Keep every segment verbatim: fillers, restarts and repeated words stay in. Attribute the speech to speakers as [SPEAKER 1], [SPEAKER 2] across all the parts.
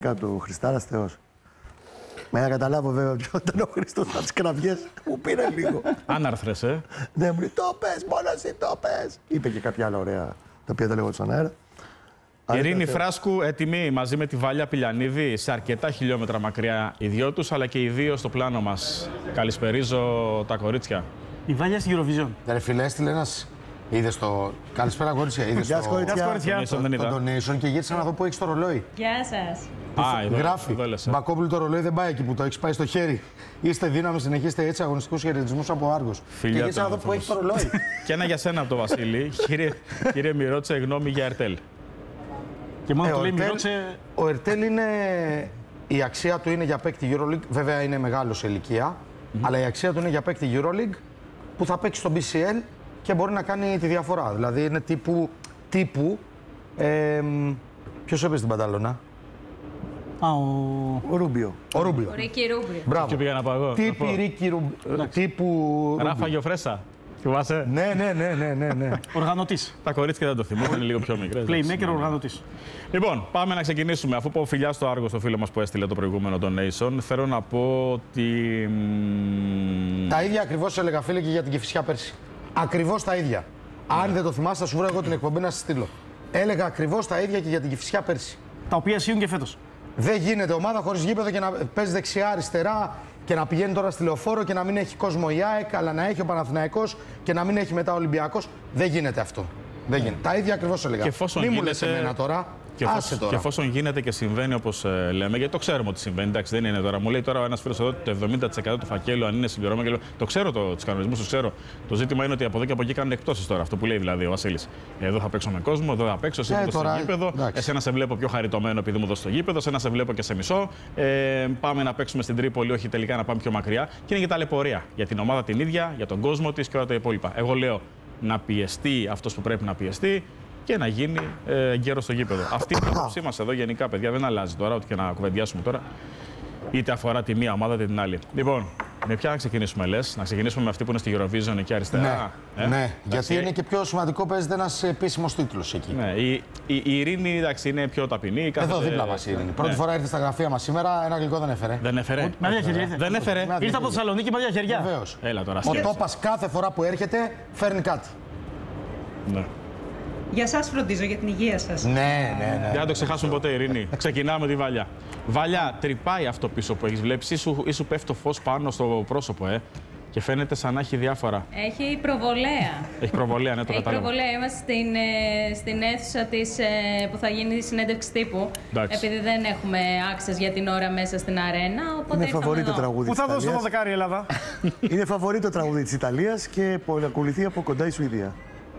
[SPEAKER 1] του Χριστάρας Θεός. Με να καταλάβω βέβαια ποιο ήταν ο Χριστός από τις κραυγές, μου πήρε λίγο.
[SPEAKER 2] Άναρθρες, ε.
[SPEAKER 1] Ναι, μου λέει, το πες, μόνο εσύ το πες. Είπε και κάποια άλλα ωραία, τα οποία τα λέγω στον αέρα.
[SPEAKER 2] Ειρήνη Φράσκου, έτοιμη μαζί με τη Βάλια Πηλιανίδη, σε αρκετά χιλιόμετρα μακριά οι δυο τους, αλλά και οι δύο στο πλάνο μας. Καλησπερίζω τα κορίτσια.
[SPEAKER 3] Η Βάλια στη Eurovision.
[SPEAKER 4] Ρε φίλε, έστειλε ένας. Είδες το. Καλησπέρα, κορίτσια. Είδες
[SPEAKER 1] Γεια
[SPEAKER 4] το.
[SPEAKER 1] σας, κορίτσια.
[SPEAKER 4] Το donation και γύρισα να δω που έχεις το ρολόι.
[SPEAKER 5] Γεια σας.
[SPEAKER 2] Α, εδώ,
[SPEAKER 4] Γράφει.
[SPEAKER 2] εδώ λες, ε.
[SPEAKER 4] Μπακόπουλο, το ρολόι δεν πάει εκεί που το έχεις πάει στο χέρι. Είστε δύναμη, συνεχίστε έτσι αγωνιστικούς χαιρετισμούς από Άργος.
[SPEAKER 2] Φιλιά
[SPEAKER 4] Και γύρισα να δω
[SPEAKER 2] των
[SPEAKER 4] που έχεις το ρολόι.
[SPEAKER 2] Και ένα για σένα από τον Βασίλη. Κύριε, κύριε Μυρότσε, γνώμη για Ερτέλ.
[SPEAKER 3] Και μόνο
[SPEAKER 4] Ε,
[SPEAKER 3] του
[SPEAKER 4] ο
[SPEAKER 3] λέει
[SPEAKER 4] Ερτέλ-
[SPEAKER 3] Μυρότσε.
[SPEAKER 4] Ο Ερτέλ είναι. Η αξία του είναι για παίκτη EuroLeague. Βέβαια είναι μεγάλο σε ηλικία. Αλλά η αξία του είναι για παίκτη EuroLeague που θα παίξει στο μπι σι ελ και μπορεί να κάνει τη διαφορά. Δηλαδή είναι τύπου. τύπου ε, ποιος έπαιζε την Πανταλώνα?
[SPEAKER 3] Α, ο...
[SPEAKER 1] Ο Ρούμπιο.
[SPEAKER 4] Ο Ρούμπιο.
[SPEAKER 5] Ο Ρίκι Ρούμπιο.
[SPEAKER 4] Μπράβο.
[SPEAKER 2] Και πήγα να πάω εγώ. να
[SPEAKER 4] Τύπη
[SPEAKER 2] πω.
[SPEAKER 4] Ρίκι Ρούμπιο. Τύπου.
[SPEAKER 2] Ράφα Γιοφρέσα. Θυμάσαι.
[SPEAKER 4] Ναι, ναι, ναι, ναι, ναι, ναι.
[SPEAKER 3] Οργανωτής.
[SPEAKER 2] Τα κορίτσια δεν το θυμούν, είναι λίγο πιο μικρές.
[SPEAKER 3] Playmaker οργανωτής.
[SPEAKER 2] Λοιπόν, πάμε να ξεκινήσουμε. Αφού πω φιλιά στο Άργο, στο φίλο μας που έστειλε το προηγούμενο donation, θέλω να πω ότι. μ,
[SPEAKER 4] Τα ίδια ακριβώς έλεγα, φίλε, και για την Κηφισιά πέρσι. Ακριβώς τα ίδια. Αν δεν το θυμάσαι, θα σου βρω εγώ την εκπομπή να σας στείλω. Έλεγα ακριβώς τα ίδια και για την Κηφισιά πέρσι.
[SPEAKER 3] Τα οποία ισχύουν και φέτος.
[SPEAKER 4] Δεν γίνεται ομάδα χωρίς γήπεδο και να παίζει δεξιά-αριστερά και να πηγαίνει τώρα στη Λεωφόρο και να μην έχει κόσμο η ΑΕΚ, αλλά να έχει ο Παναθηναϊκός και να μην έχει μετά ο Ολυμπιακός. Δεν γίνεται αυτό. Δεν γίνεται. Τα ίδια ακριβώς έλεγα.
[SPEAKER 2] Και εφόσον
[SPEAKER 4] Μην μου
[SPEAKER 2] γίνεται-
[SPEAKER 4] λες εμένα τώρα.
[SPEAKER 2] Και
[SPEAKER 4] Άσε
[SPEAKER 2] εφόσον,
[SPEAKER 4] τώρα.
[SPEAKER 2] και εφόσον γίνεται και συμβαίνει όπως ε, λέμε, γιατί το ξέρουμε ότι συμβαίνει, εντάξει, δεν είναι τώρα. Μου λέει τώρα ένας φίλος εδώ ότι το εβδομήντα τοις εκατό του φακέλου, αν είναι συμπληρώμα, και λέω, το ξέρω το, τους κανονισμούς, το ξέρω. Το ζήτημα είναι ότι από εδώ και από εκεί κάνουν εκπτώσεις τώρα. Αυτό που λέει δηλαδή ο Βασίλης. Εδώ θα παίξω με κόσμο, εδώ θα παίξω, εσύ
[SPEAKER 4] Ε,
[SPEAKER 2] μου δώσει το
[SPEAKER 4] τώρα,
[SPEAKER 2] γήπεδο.
[SPEAKER 4] εντάξει.
[SPEAKER 2] Εσένα σε βλέπω πιο χαριτωμένο επειδή μου δώσει το γήπεδο, εσένα σε βλέπω και σε μισό. Ε, πάμε να παίξουμε στην Τρίπολη, όχι τελικά να πάμε πιο μακριά. Και είναι και ταλαιπωρία για την ομάδα την ίδια, για τον κόσμο της και όλα τα υπόλοιπα. Εγώ λέω να πιεστεί αυτός που πρέπει να πιεστεί και να γίνει ε, γέρο στο γήπεδο. Αυτή είναι η άποψή μας εδώ γενικά, παιδιά. Δεν αλλάζει τώρα, ό,τι και να κουβεντιάσουμε τώρα. Είτε αφορά τη μία ομάδα είτε την άλλη. Λοιπόν, με ποια να ξεκινήσουμε, λες? Να ξεκινήσουμε με αυτή που είναι στη Eurovision εκεί αριστερά.
[SPEAKER 4] Ναι,
[SPEAKER 2] ε?
[SPEAKER 4] ναι.
[SPEAKER 2] Εντάξει.
[SPEAKER 4] Γιατί είναι και πιο σημαντικό, παίζεται ένας επίσημος τίτλος εκεί.
[SPEAKER 2] Ναι, η, η, η Ειρήνη, εντάξει, είναι πιο ταπεινή. Κάθεται...
[SPEAKER 4] Εδώ δίπλα μας η Ειρήνη. Πρώτη
[SPEAKER 2] Ναι.
[SPEAKER 4] φορά ήρθε στα γραφεία μας σήμερα, ένα γλυκό δεν έφερε.
[SPEAKER 2] Δεν έφερε.
[SPEAKER 3] Με άδεια χεριά ήρθε.
[SPEAKER 2] Δεν έφερε.
[SPEAKER 4] Με άδεια
[SPEAKER 3] Ήρθε από
[SPEAKER 4] χέρια.
[SPEAKER 3] Θεσσαλονίκη με άδεια χεριά.
[SPEAKER 4] Βεβαίως.
[SPEAKER 2] Έλα τώρα.
[SPEAKER 4] Ο
[SPEAKER 2] σκέψου.
[SPEAKER 4] Τόπας κάθε φορά που έρχεται φέρνει κάτι.
[SPEAKER 2] Ναι.
[SPEAKER 5] Για σας φροντίζω, για την υγεία σας.
[SPEAKER 4] Ναι, ναι, ναι.
[SPEAKER 2] Δεν θα το ξεχάσουμε ποτέ, Ειρήνη. Ξεκινάμε τη Βάλια. Βάλια, τρυπάει αυτό πίσω που έχεις βλέψει. Ή σου, ή σου πέφτει το φως πάνω στο πρόσωπο, ε. Και φαίνεται σαν να έχει διάφορα.
[SPEAKER 5] Έχει προβολέα.
[SPEAKER 2] Έχει προβολέα, ναι, το
[SPEAKER 5] Έχει
[SPEAKER 2] κατάλαβα.
[SPEAKER 5] προβολέα. Είμαστε στην, ε, στην αίθουσα της, ε, που θα γίνει η συνέντευξη τύπου.
[SPEAKER 2] Εντάξει.
[SPEAKER 5] Επειδή δεν έχουμε access για την ώρα μέσα στην αρένα. Οπότε
[SPEAKER 1] Είναι
[SPEAKER 5] ήρθαμε
[SPEAKER 1] φαβορί το
[SPEAKER 5] εδώ.
[SPEAKER 1] τραγούδι
[SPEAKER 3] Πού
[SPEAKER 1] της
[SPEAKER 3] θα δώσει το
[SPEAKER 1] Ιταλίας.
[SPEAKER 3] δωδεκάρι η Ελλάδα.
[SPEAKER 1] Είναι φαβορί το τραγούδι της Ιταλίας και ακολουθεί από κοντά η Σουηδία.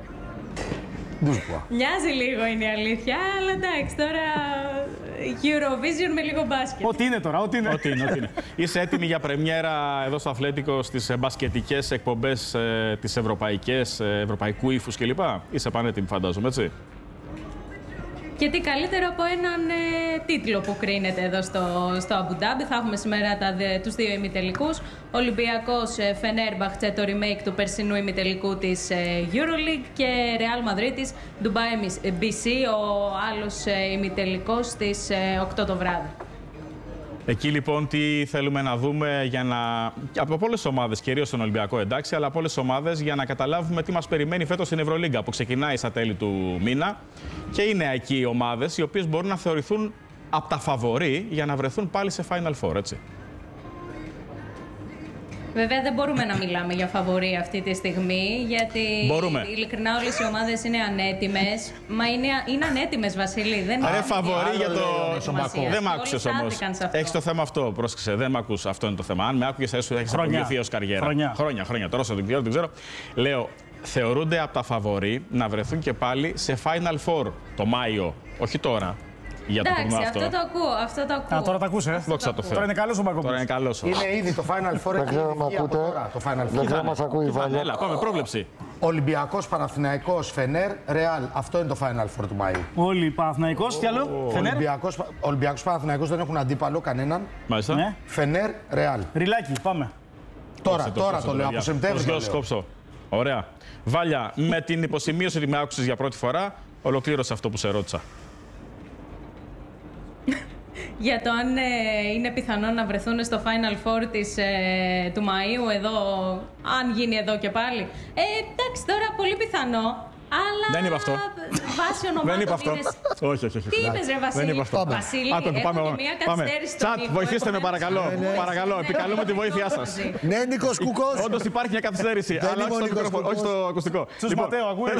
[SPEAKER 4] Ντούσπουα.
[SPEAKER 5] Μοιάζει λίγο είναι η αλήθεια, αλλά εντάξει τώρα Eurovision με λίγο μπάσκετ.
[SPEAKER 3] Ό,τι είναι τώρα, ό,τι είναι.
[SPEAKER 2] Ό,τι είναι, ό,τι είναι. Είσαι έτοιμη για πρεμιέρα εδώ στο Αθλέτικο στις ε, μπασκετικές εκπομπές ε, τις ευρωπαϊκές, ε, ευρωπαϊκού ύφους κλπ. Είσαι πανέτοιμη, φαντάζομαι, έτσι.
[SPEAKER 5] Και τι καλύτερο από έναν ε, τίτλο που κρίνεται εδώ στο, στο Αμπου Ντάμπι. Θα έχουμε σήμερα τα, δε, τους δύο ημιτελικούς. Ολυμπιακός ε, Φενέρμπαχτσε, το remake του περσινού ημιτελικού της ε, EuroLeague, και Real Madrid Dubai μπι σι, ο άλλος ε, ημιτελικός στις ε, οκτώ το βράδυ.
[SPEAKER 2] Εκεί λοιπόν τι θέλουμε να δούμε για να. Από πολλές ομάδες, κυρίως στον Ολυμπιακό εντάξει, αλλά από πολλές ομάδες για να καταλάβουμε τι μας περιμένει φέτος στην Ευρωλίγκα που ξεκινάει στα τέλη του μήνα. Και είναι εκεί οι ομάδες οι οποίες μπορούν να θεωρηθούν από τα φαβορί για να βρεθούν πάλι σε Final Four, έτσι.
[SPEAKER 5] Βέβαια δεν μπορούμε να μιλάμε για φαβορί αυτή τη στιγμή, γιατί
[SPEAKER 2] Μπορούμε.
[SPEAKER 5] ειλικρινά όλες οι ομάδες είναι ανέτοιμες. Μα είναι, είναι ανέτοιμες, Βασίλη. Δεν
[SPEAKER 2] Ρε
[SPEAKER 5] είναι
[SPEAKER 2] φαβορί
[SPEAKER 4] Άλλο
[SPEAKER 2] για το.
[SPEAKER 4] λέει ο Σομπακός.
[SPEAKER 2] Δεν μ'
[SPEAKER 5] Όλοι
[SPEAKER 2] άκουσες όμως.
[SPEAKER 5] στάθηκαν σε αυτό.
[SPEAKER 2] Έχεις το θέμα αυτό, πρόσεξε. Δεν μ' ακούς. Αυτό είναι το θέμα. Αν με άκουγες, θα έχεις
[SPEAKER 3] Χρόνια.
[SPEAKER 2] απογειωθεί ως καριέρα.
[SPEAKER 3] Χρόνια.
[SPEAKER 2] Χρόνια, χρόνια. Τώρα όσο δεν ξέρω, δεν ξέρω. Λέω, θεωρούνται από τα φαβορί να βρεθούν και πάλι σε Final Four το Μάιο. Όχι τώρα. Για το
[SPEAKER 5] Εντάξει,
[SPEAKER 2] τουρνουά
[SPEAKER 5] αυτό το ακούω. Αυτό το ακούω.
[SPEAKER 3] Α, τώρα τα ακούσε. ε.
[SPEAKER 2] Δόξα τω Θεώ.
[SPEAKER 3] Τώρα είναι καλός ο
[SPEAKER 2] Τώρα
[SPEAKER 3] Μπακόπουλος.
[SPEAKER 2] είναι καλός.
[SPEAKER 4] Είναι ήδη το Final Four.
[SPEAKER 1] Δεν
[SPEAKER 4] έχει
[SPEAKER 1] ξέρω αν
[SPEAKER 4] βγει
[SPEAKER 1] με
[SPEAKER 4] από
[SPEAKER 1] ακούτε.
[SPEAKER 4] τώρα το Final
[SPEAKER 1] Δεν
[SPEAKER 4] Four.
[SPEAKER 1] ξέρω αν μας ακούει η Βάλια.
[SPEAKER 2] Έλα, πάμε, πρόβλεψη.
[SPEAKER 4] Ολυμπιακός, Παναθηναϊκός, Φενέρ, Ρεάλ. Αυτό είναι το Final Four του Μαΐου.
[SPEAKER 3] Όλοι Παναθηναϊκός, τι άλλο. Φενέρ.
[SPEAKER 4] Ολυμπιακός, Ολυμπιακός, Παναθηναϊκός δεν έχουν αντίπαλο κανέναν.
[SPEAKER 2] Μάλιστα.
[SPEAKER 3] Ναι.
[SPEAKER 4] Φενέρ, Ρεάλ.
[SPEAKER 3] Ριλάκι, πάμε.
[SPEAKER 4] Τώρα,
[SPEAKER 2] Κόψε
[SPEAKER 4] τώρα
[SPEAKER 2] κόψε
[SPEAKER 4] το λέω.
[SPEAKER 2] παιδιά.
[SPEAKER 4] Από Σεπτέμβριο. το
[SPEAKER 2] Προσγειώσεις,
[SPEAKER 4] λέω.
[SPEAKER 2] κόψω. Ωραία. Βάλια, με την υποσημείωση ότι με άκουσες για πρώτη φορά, ολοκλήρωσε αυτό που σε ρώτησα.
[SPEAKER 5] για το αν ε, είναι πιθανό να βρεθούν στο Final Four της, ε, του Μαΐου εδώ, αν γίνει εδώ και πάλι. Ε, εντάξει, τώρα πολύ πιθανό. Αλλά
[SPEAKER 2] Δεν είπα αυτό.
[SPEAKER 5] βάσει ονομάτων.
[SPEAKER 2] Δεν είπα αυτό.
[SPEAKER 5] είδες-
[SPEAKER 2] Όχι, όχι, όχι.
[SPEAKER 5] Τι είπες ρε Βασίλη?
[SPEAKER 2] Δεν είπα αυτό.
[SPEAKER 5] Βασίλη,
[SPEAKER 2] Άκου,
[SPEAKER 5] έχω
[SPEAKER 2] πάμε,
[SPEAKER 5] και μία
[SPEAKER 2] πάμε.
[SPEAKER 5] καθυστέρηση στο
[SPEAKER 2] Τσατ,
[SPEAKER 5] τύπο,
[SPEAKER 2] βοηθήστε με
[SPEAKER 5] επομένως-
[SPEAKER 2] παρακαλώ.
[SPEAKER 5] Ναι, ναι.
[SPEAKER 2] Παρακαλώ,
[SPEAKER 5] Ναι,
[SPEAKER 2] επικαλούμε τη
[SPEAKER 5] ναι,
[SPEAKER 2] βοήθειά
[SPEAKER 5] ναι,
[SPEAKER 2] σας.
[SPEAKER 5] ναι.
[SPEAKER 1] Ναι, Νίκος Κουκός.
[SPEAKER 2] Όντως υπάρχει μια καθυστέρηση,
[SPEAKER 1] Δεν
[SPEAKER 2] αλλά
[SPEAKER 1] είμαι
[SPEAKER 2] όχι
[SPEAKER 1] ο
[SPEAKER 2] στο
[SPEAKER 1] Νίκος
[SPEAKER 2] μικρόφωνο, όχι
[SPEAKER 1] Κουκός.
[SPEAKER 2] στο ακουστικό.
[SPEAKER 3] Τους
[SPEAKER 2] Λοιπόν,
[SPEAKER 3] Ματέο, ακούει.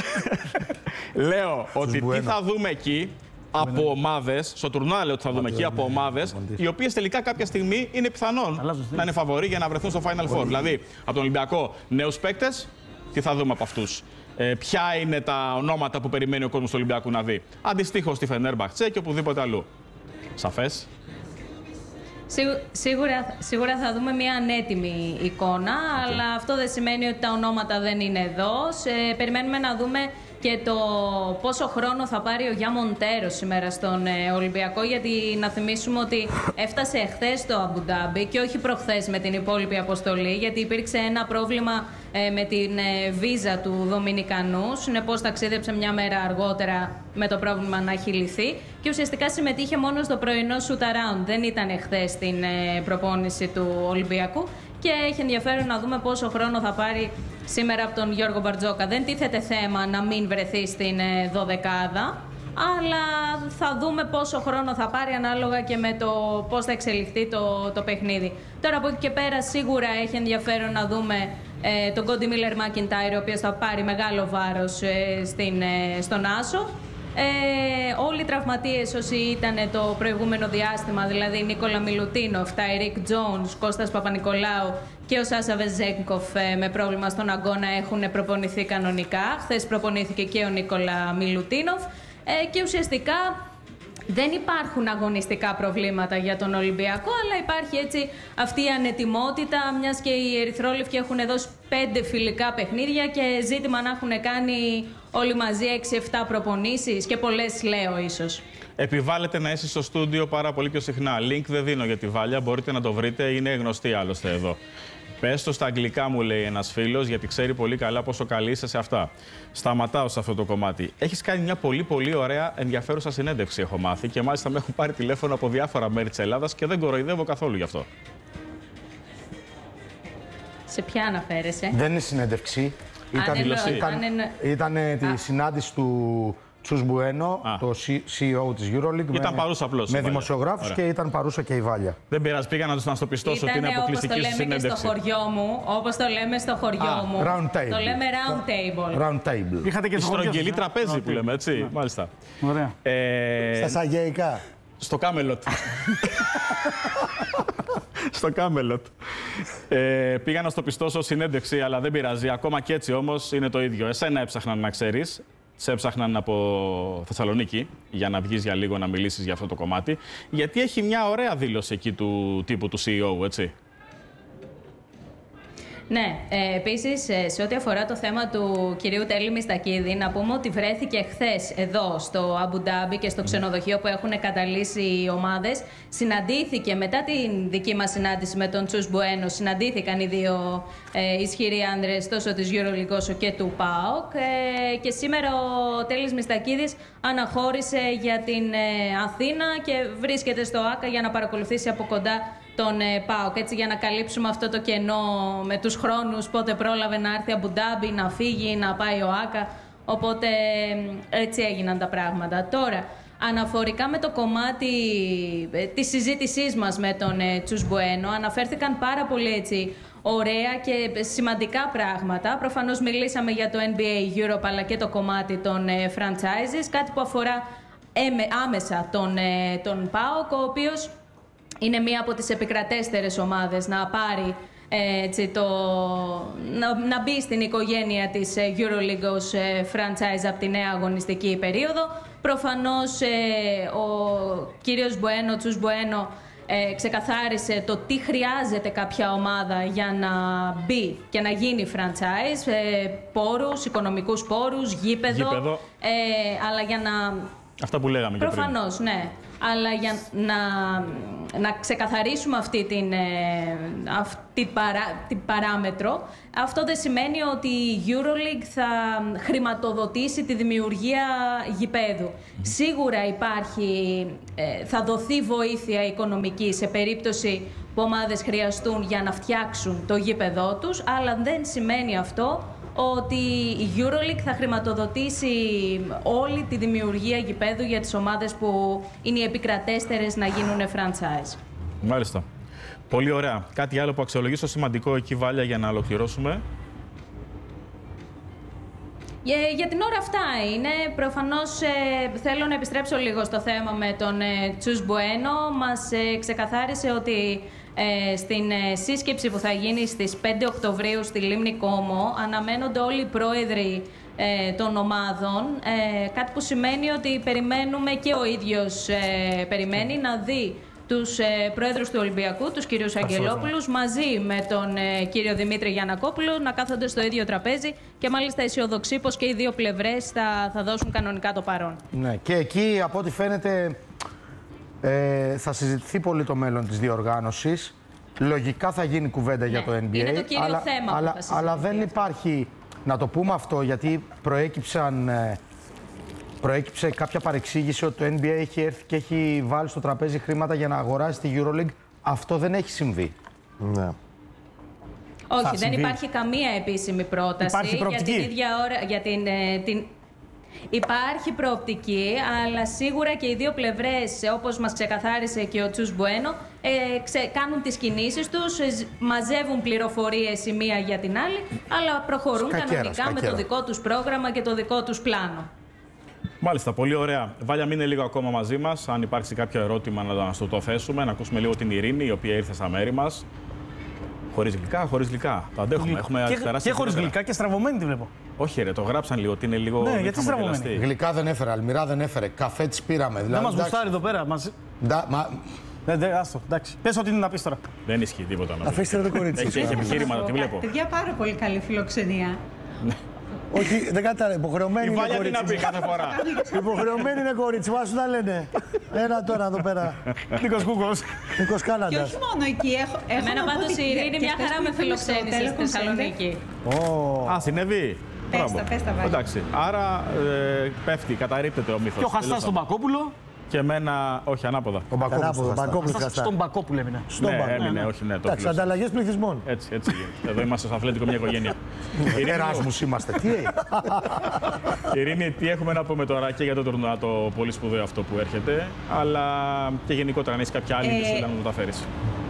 [SPEAKER 2] Λέω ότι τι
[SPEAKER 1] Μπουένο.
[SPEAKER 2] θα δούμε εκεί από ομάδες, στο τουρνουά λέω ότι θα δούμε εκεί από ομάδες, οι οποίες τελικά κάποια στιγμή είναι πιθανόν
[SPEAKER 3] Αλλάζω
[SPEAKER 2] να είναι φαβοροί για να βρεθούν στο Final Four. Δηλαδή, από τον Ολυμπιακό νέους παίκτες, τι θα δούμε από αυτούς. Ε, ποια είναι τα ονόματα που περιμένει ο κόσμος του Ολυμπιακού να δει. Αντιστοίχως στη Φενέρμπαχτσε και οπουδήποτε αλλού. Σαφές.
[SPEAKER 5] Σίγου- Σίγουρα, σίγουρα θα δούμε μια ανέτοιμη εικόνα, αλλά αυτό δεν σημαίνει ότι τα ονόματα δεν είναι εδώ. Σε- περιμένουμε να δούμε και το πόσο χρόνο θα πάρει ο Γιά Μοντέρο σήμερα στον ε, Ολυμπιακό, γιατί να θυμίσουμε ότι έφτασε εχθές στο Αμπουντάμπι και όχι προχθές με την υπόλοιπη αποστολή, γιατί υπήρξε ένα πρόβλημα ε, με την ε, βίζα του Δομινικανού. Συνεπώς ταξίδεψε μια μέρα αργότερα με το πρόβλημα να έχει λυθεί και ουσιαστικά συμμετείχε μόνο στο πρωινό shoot around. Δεν ήταν εχθές στην ε, προπόνηση του Ολυμπιακού και έχει ενδιαφέρον να δούμε πόσο χρόνο θα πάρει σήμερα από τον Γιώργο Μπαρτζόκα. Δεν τίθεται θέμα να μην βρεθεί στην ε, δωδεκάδα, αλλά θα δούμε πόσο χρόνο θα πάρει ανάλογα και με το πώς θα εξελιχθεί το, το παιχνίδι. Τώρα από εκεί και πέρα σίγουρα έχει ενδιαφέρον να δούμε ε, τον Κόντι Μίλερ Μακιντάιρ, ο οποίος θα πάρει μεγάλο βάρος ε, στην, ε, στον Άσο. Ε, όλοι οι τραυματίες όσοι ήταν το προηγούμενο διάστημα, δηλαδή Νίκολα Μιλουτίνοφ, Ταϊρίκ Τζόουνς, Κώστας Παπα-Νικολάου και ο Σάσα Βεζέγκοφ ε, με πρόβλημα στον αγώνα έχουν προπονηθεί κανονικά. Χθες προπονήθηκε και ο Νίκολα Μιλουτίνοφ ε, και ουσιαστικά δεν υπάρχουν αγωνιστικά προβλήματα για τον Ολυμπιακό, αλλά υπάρχει έτσι αυτή η ανετοιμότητα, μιας και οι ερυθρόλευκοι έχουν δώσει πέντε φιλικά παιχνίδια και ζήτημα να έχουν κάνει όλοι μαζί έξι εφτά προπονήσεις και πολλές λέω ίσως.
[SPEAKER 2] Επιβάλλεται να είσαι στο στούντιο πάρα πολύ πιο συχνά. Link δεν δίνω για τη Βάλια, μπορείτε να το βρείτε, είναι γνωστή άλλωστε εδώ. Πες το στα αγγλικά, μου λέει ένας φίλος, γιατί ξέρει πολύ καλά πόσο καλή είσαι σε αυτά. Σταματάω σε αυτό το κομμάτι. Έχεις κάνει μια πολύ πολύ ωραία ενδιαφέρουσα συνέντευξη, έχω μάθει, και μάλιστα με έχουν πάρει τηλέφωνο από διάφορα μέρη της Ελλάδας και δεν κοροϊδεύω καθόλου γι' αυτό.
[SPEAKER 5] Σε ποια αναφέρεσαι?
[SPEAKER 4] Δεν είναι συνέντευξη. Ήταν,
[SPEAKER 2] δηλωσή.
[SPEAKER 4] ήταν,
[SPEAKER 5] αν είναι-
[SPEAKER 4] ήταν ε, τη
[SPEAKER 5] Α.
[SPEAKER 4] συνάντηση του Τσους Μπουένο,
[SPEAKER 2] Α.
[SPEAKER 4] το σι ι ο της EuroLeague.
[SPEAKER 2] Ήταν
[SPEAKER 4] με,
[SPEAKER 2] παρούσα απλώς η
[SPEAKER 4] με
[SPEAKER 2] Βάλια.
[SPEAKER 4] δημοσιογράφους
[SPEAKER 2] Ωραία.
[SPEAKER 4] και ήταν παρούσα και η Βάλια.
[SPEAKER 2] Δεν πειράζει, πήγα να τους να στο πιστώσω ότι είναι
[SPEAKER 5] Ήτανε όπως το
[SPEAKER 2] αποκλειστική σου
[SPEAKER 5] λέμε και στο
[SPEAKER 2] συνέντευξη.
[SPEAKER 5] χωριό μου, όπως το λέμε στο χωριό
[SPEAKER 2] Α,
[SPEAKER 5] μου.
[SPEAKER 4] round table.
[SPEAKER 5] Το λέμε round table.
[SPEAKER 4] Round table.
[SPEAKER 3] Είχατε και
[SPEAKER 2] Η
[SPEAKER 3] στο χωριό
[SPEAKER 2] στρογγυλή
[SPEAKER 3] σας, ε?
[SPEAKER 2] τραπέζι που
[SPEAKER 3] Οκ.
[SPEAKER 2] λέμε, έτσι. Μάλιστα.
[SPEAKER 3] Ωραία.
[SPEAKER 2] Ε,
[SPEAKER 1] Στα Σαγέικα.
[SPEAKER 2] Στο Κάμελοτ. Στο Κάμελοτ. Ε, πήγα να στο πιστώσω συνέντευξη, αλλά δεν πειράζει. Ακόμα και έτσι όμως είναι το ίδιο. Εσένα έψαχναν να ξέρεις. Σε έψαχναν από Θεσσαλονίκη για να βγεις για λίγο να μιλήσεις για αυτό το κομμάτι. Γιατί έχει μια ωραία δήλωση εκεί του τύπου του σι ι ο, έτσι.
[SPEAKER 5] Ναι, ε, επίσης ε, σε ό,τι αφορά το θέμα του κυρίου Τέλη Μιστακίδη, να πούμε ότι βρέθηκε χθες εδώ στο Αμπουντάμπι και στο ξενοδοχείο που έχουν καταλύσει οι ομάδες. Συναντήθηκε μετά την δική μας συνάντηση με τον Τσους Μπουένο, συναντήθηκαν οι δύο ε, ισχυροί άνδρες τόσο της EuroLeague όσο και του ΠΑΟΚ. Ε, και σήμερα ο Τέλης Μιστακίδης αναχώρησε για την ε, Αθήνα και βρίσκεται στο ΆΚΑ για να παρακολουθήσει από κοντά τον ε, ΠΑΟΚ, έτσι, για να καλύψουμε αυτό το κενό με τους χρόνους, πότε πρόλαβε να έρθει Αμπουντάμπι, να φύγει, να πάει ο ΆΚΑ, οπότε ε, έτσι έγιναν τα πράγματα. Τώρα, αναφορικά με το κομμάτι ε, της συζήτησής μας με τον ε, Τσους Μπουένο, αναφέρθηκαν πάρα πολύ έτσι ωραία και σημαντικά πράγματα. Προφανώς μιλήσαμε για το N B A Europe, αλλά και το κομμάτι των ε, franchises, κάτι που αφορά έμε, άμεσα τον, ε, τον ΠΑΟΚ, ο οποίος είναι μία από τις επικρατέστερες ομάδες να πάρει ε, έτσι, το, να, να μπει στην οικογένεια της ε, EuroLeague ως ε, franchise από τη νέα αγωνιστική περίοδο. Προφανώς ε, ο κύριος Μπουένο, Τσους Μπουένο, ε, ξεκαθάρισε το τι χρειάζεται κάποια ομάδα για να μπει και να γίνει franchise. Ε, πόρους, οικονομικούς πόρους, γήπεδο,
[SPEAKER 2] Γήπεδο.
[SPEAKER 5] Ε, αλλά για να...
[SPEAKER 2] Αυτά που λέγαμε και πριν.
[SPEAKER 5] Προφανώς, ναι. Αλλά για να, να ξεκαθαρίσουμε αυτή την, αυτή παρά, την παράμετρο, αυτό δεν σημαίνει ότι η EuroLeague θα χρηματοδοτήσει τη δημιουργία γηπέδου. Mm. Σίγουρα υπάρχει, θα δοθεί βοήθεια οικονομική σε περίπτωση που ομάδες χρειαστούν για να φτιάξουν το γήπεδό τους, αλλά δεν σημαίνει αυτό ότι η EuroLeague θα χρηματοδοτήσει όλη τη δημιουργία γηπέδου για τις ομάδες που είναι οι επικρατέστερες να γίνουν franchise.
[SPEAKER 2] Μάλιστα. Πολύ ωραία. Κάτι άλλο που αξιολογήσω σημαντικό εκεί, Βάλια, για να ολοκληρώσουμε.
[SPEAKER 5] Για, για την ώρα αυτά είναι. Προφανώς ε, θέλω να επιστρέψω λίγο στο θέμα με τον ε, Τσους Μπουένο. Μας ε, ξεκαθάρισε ότι ε, στην ε, σύσκεψη που θα γίνει στις πέντε Οκτωβρίου στη Λίμνη Κόμο αναμένονται όλοι οι πρόεδροι ε, των ομάδων. Ε, κάτι που σημαίνει ότι περιμένουμε και ο ίδιος ε, περιμένει να δει τους ε, πρόεδρους του Ολυμπιακού, τους κυρίους Αγγελόπουλους, μαζί με τον ε, κύριο Δημήτρη Γιαννακόπουλο, να κάθονται στο ίδιο τραπέζι και μάλιστα αισιοδοξεί πως και οι δύο πλευρές θα, θα δώσουν κανονικά το παρόν.
[SPEAKER 4] Ναι, και εκεί από ό,τι φαίνεται ε, θα συζητηθεί πολύ το μέλλον της διοργάνωσης. Λογικά θα γίνει κουβέντα, ναι, για το N B A.
[SPEAKER 5] Είναι το κύριο
[SPEAKER 4] αλλά,
[SPEAKER 5] θέμα
[SPEAKER 4] αλλά,
[SPEAKER 5] που θα
[SPEAKER 4] αλλά δεν
[SPEAKER 5] αυτό.
[SPEAKER 4] υπάρχει, να το πούμε αυτό, γιατί προέκυψαν... Ε, Προέκυψε κάποια παρεξήγηση ότι το N B A έχει έρθει και έχει βάλει στο τραπέζι χρήματα για να αγοράσει τη EuroLeague. Αυτό δεν έχει συμβεί.
[SPEAKER 1] Ναι.
[SPEAKER 5] Όχι,
[SPEAKER 3] Θα
[SPEAKER 5] δεν
[SPEAKER 3] συμβεί.
[SPEAKER 5] υπάρχει καμία επίσημη πρόταση.
[SPEAKER 3] Υπάρχει
[SPEAKER 5] για
[SPEAKER 3] προοπτική.
[SPEAKER 5] την ίδια ώρα. Για την, ε, την... Υπάρχει προοπτική, αλλά σίγουρα και οι δύο πλευρές, όπως μας ξεκαθάρισε και ο Τσους Μπουένο, ε, ξε, κάνουν τις κινήσεις τους, ε, μαζεύουν πληροφορίες η μία για την άλλη, αλλά προχωρούν
[SPEAKER 4] Σκακέρα,
[SPEAKER 5] κανονικά
[SPEAKER 4] σκακέρα.
[SPEAKER 5] με το δικό τους πρόγραμμα και το δικό τους πλάνο.
[SPEAKER 2] Μάλιστα, πολύ ωραία. Βάλια, μείνε λίγο ακόμα μαζί μας. Αν υπάρξει κάποιο ερώτημα, να σου το θέσουμε. Να ακούσουμε λίγο την Ειρήνη, η οποία ήρθε στα μέρη μας. Χωρίς γλυκά, χωρίς γλυκά. Το αντέχουμε. Έχουμε
[SPEAKER 3] Και,
[SPEAKER 2] περάσει
[SPEAKER 3] και χωρίς
[SPEAKER 2] ιδιαίτερα.
[SPEAKER 3] γλυκά και στραβωμένη τη βλέπω.
[SPEAKER 2] Όχι, ρε, το γράψαν λίγο ότι είναι λίγο.
[SPEAKER 3] Ναι,
[SPEAKER 2] μη
[SPEAKER 3] γιατί
[SPEAKER 2] χαμογελαστή.
[SPEAKER 3] στραβωμένη.
[SPEAKER 4] Γλυκά δεν έφερε, αλμυρά δεν έφερε, καφέ της πήραμε.
[SPEAKER 3] Δεν
[SPEAKER 4] Δηλαδή,
[SPEAKER 3] μας
[SPEAKER 4] εντάξει,
[SPEAKER 3] γουστάρει εδώ πέρα. Μας...
[SPEAKER 4] ντα- μα-
[SPEAKER 3] Δεν, δεν, άστο, εντάξει. Πες ό,τι είναι να πεις τώρα.
[SPEAKER 2] Δεν ισχύει τίποτα. να
[SPEAKER 1] Αφήστε
[SPEAKER 2] πεις.
[SPEAKER 1] το κορίτσι.
[SPEAKER 2] Έχει, έχει επιχείρηματα, τη βλέπω.
[SPEAKER 6] Παιδιά, πάρα πολύ καλή φιλοξενία.
[SPEAKER 1] Όχι, δεν κατάλαβα. Υποχρεωμένη
[SPEAKER 2] Η
[SPEAKER 1] είναι
[SPEAKER 2] Βάλια τι να
[SPEAKER 1] κορίτσι.
[SPEAKER 2] πει κάθε φορά.
[SPEAKER 1] Υποχρεωμένη είναι κορίτσι. Μα σου τα λένε. Ένα τώρα εδώ πέρα.
[SPEAKER 3] Νίκος Κούκος.
[SPEAKER 1] Νίκος
[SPEAKER 6] Και
[SPEAKER 1] Κάναντας.
[SPEAKER 6] όχι μόνο εκεί. Έχω, έχω
[SPEAKER 5] Εμένα
[SPEAKER 6] να πω
[SPEAKER 5] πάντως
[SPEAKER 6] ότι
[SPEAKER 5] η Ειρήνη
[SPEAKER 6] και
[SPEAKER 5] μια
[SPEAKER 6] χθες
[SPEAKER 5] χαρά
[SPEAKER 6] που
[SPEAKER 5] με
[SPEAKER 6] ήρθαμε στο
[SPEAKER 5] φιλοξένησε στη
[SPEAKER 6] Telecom Center,
[SPEAKER 5] Θεσσαλονίκη.
[SPEAKER 2] Α, συνέβη.
[SPEAKER 6] Πες
[SPEAKER 2] Μπράβο.
[SPEAKER 6] τα, πες τα, Βάλια.
[SPEAKER 2] Εντάξει, άρα ε, πέφτει, καταρρίπτεται ο μύθος.
[SPEAKER 3] Και ο Χαστάς
[SPEAKER 2] Τελείωσαμε.
[SPEAKER 3] στον Μπακόπουλο.
[SPEAKER 2] Και εμένα, όχι, ανάποδα.
[SPEAKER 4] Ο Μπακόπουλος
[SPEAKER 1] Ανάποδο,
[SPEAKER 4] θα στάσει.
[SPEAKER 1] Μπακόπουλος
[SPEAKER 3] Χαστάς
[SPEAKER 1] Χαστά.
[SPEAKER 3] στον Μπακόπουλο έμεινε.
[SPEAKER 1] Στον
[SPEAKER 2] Ναι,
[SPEAKER 1] Μπακ.
[SPEAKER 2] έμεινε, όχι, ναι, το
[SPEAKER 1] Εντάξει,
[SPEAKER 2] πλήρωσα.
[SPEAKER 1] ανταλλαγές πληθυσμών.
[SPEAKER 2] Έτσι, έτσι γίνεται. Εδώ είμαστε στο αθλητικό μια οικογένεια. Ειρήνη,
[SPEAKER 4] Εράσμους είμαστε. Τι έγινε.
[SPEAKER 2] Ειρήνη, τι έχουμε να πούμε τώρα και για το τουρνουά το πολύ σπουδαίο αυτό που έρχεται, αλλά και γενικότερα αν έχει κάποια άλλη
[SPEAKER 6] Ε,
[SPEAKER 2] ειδησούλα να το τα φέρεις.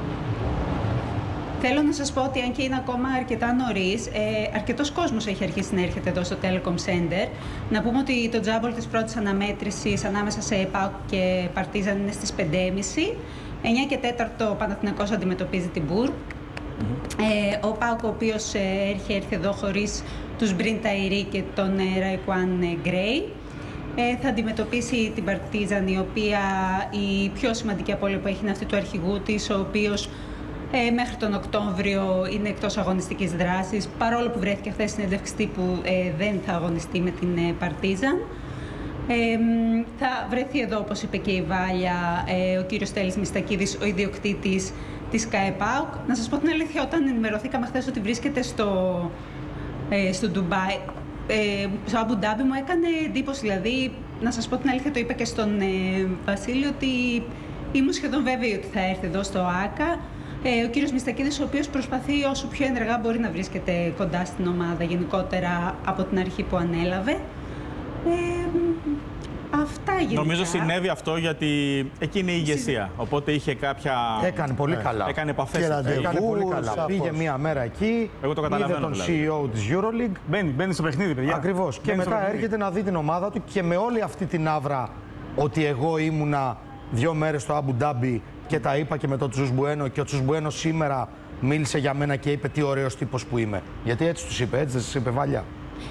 [SPEAKER 6] Θέλω να σας πω ότι αν και είναι ακόμα αρκετά νωρίς, ε, αρκετός κόσμος έχει αρχίσει να έρχεται εδώ στο Telecom Center. Να πούμε ότι το τζάμπολ της πρώτης αναμέτρησης ανάμεσα σε ΠΑΟΚ και Παρτίζαν είναι στις πέντε και μισή. εννιά και τέταρτο ο Παναθηναϊκός αντιμετωπίζει την Μπουρ. Ε, ο ΠΑΟΚ, ο οποίος ε, έχει έρθει εδώ χωρίς τους Μπριν Ταϊρή και τον ε, Ραϊκουάν ε, Γκρέι. Ε, θα αντιμετωπίσει την Παρτίζαν, η οποία η πιο σημαντική απώλεια που έχει είναι αυτή του αρχηγού της, ο οποίος ε, μέχρι τον Οκτώβριο είναι εκτός αγωνιστικής δράσης, παρόλο που βρέθηκε χθες στην συνέντευξη τύπου ε, δεν θα αγωνιστεί με την ε, Παρτίζαν. Ε, θα βρεθεί εδώ, όπως είπε και η Βάλια, ε, ο κύριος Στέλης Μιστακίδης, ο ιδιοκτήτης της ΚΑΕΠΑΟΚ. Να σας πω την αλήθεια, όταν ενημερωθήκαμε χθες ότι βρίσκεται στο, ε, στο Ντουμπάι, ε, στο Αμπου Ντάμπι, μου έκανε εντύπωση. Δηλαδή, να σας πω την αλήθεια, το είπα και στον ε, Βασίλη, ότι ήμουν σχεδόν βέβαιη ότι θα έρθει εδώ στο ΆΚΑ. Ε, ο κύριος Μιστακίδης, ο οποίος προσπαθεί όσο πιο ενεργά μπορεί να βρίσκεται κοντά στην ομάδα γενικότερα από την αρχή που ανέλαβε. Ε, αυτά γενικά.
[SPEAKER 2] Νομίζω συνέβη αυτό γιατί εκείνη η ηγεσία. Οπότε είχε κάποια.
[SPEAKER 4] Έκανε πολύ καλά.
[SPEAKER 2] Έκανε επαφές.
[SPEAKER 1] Και
[SPEAKER 2] εκεί.
[SPEAKER 1] ραντεβού.
[SPEAKER 4] Έκανε πολύ καλά.
[SPEAKER 1] σαφώς.
[SPEAKER 4] Πήγε μία μέρα εκεί,
[SPEAKER 2] Εγώ το
[SPEAKER 4] είδε
[SPEAKER 2] καταλαβαίνω,
[SPEAKER 4] τον
[SPEAKER 2] δηλαδή.
[SPEAKER 4] σι ι ο της EuroLeague.
[SPEAKER 3] Μπαίνει, μπαίνει στο παιχνίδι, παιδιά.
[SPEAKER 4] Ακριβώς. Και
[SPEAKER 3] Μπαίνει στο
[SPEAKER 4] μετά
[SPEAKER 3] παιχνίδι.
[SPEAKER 4] έρχεται να δει την ομάδα του και με όλη αυτή την άβρα ότι εγώ ήμουνα δύο μέρες στο Αμπου Ντάμπι και τα είπα και με τον Τσους Μπουένο και ο Τσους Μπουένο σήμερα μίλησε για μένα και είπε τι ωραίος τύπος που είμαι. Γιατί έτσι τους είπε, έτσι δεν σας είπε, Βάλια.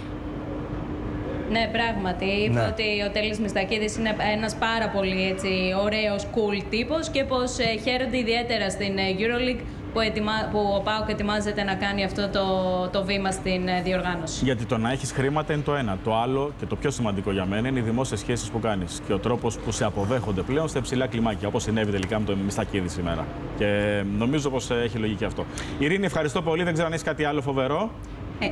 [SPEAKER 5] Ναι, πράγματι. Είπε
[SPEAKER 4] Ναι.
[SPEAKER 5] ότι ο Τέλης Μιστακίδης είναι ένας πάρα πολύ έτσι, ωραίος, cool τύπος και πως ε, χαίρονται ιδιαίτερα στην ε, EuroLeague που, ετοιμα... που ο ΠΑΟΚ ετοιμάζεται να κάνει αυτό το, το βήμα στην διοργάνωση.
[SPEAKER 2] Γιατί το να έχεις χρήματα είναι το ένα. Το άλλο και το πιο σημαντικό για μένα είναι οι δημόσιες σχέσεις που κάνεις και ο τρόπος που σε αποδέχονται πλέον στα υψηλά κλιμάκια, όπως συνέβη τελικά με τον Μιστακίδη σήμερα. Και νομίζω πως έχει λογική αυτό. Ειρήνη, ευχαριστώ πολύ. Δεν ξέρω αν έχεις κάτι άλλο φοβερό.
[SPEAKER 6] Ε,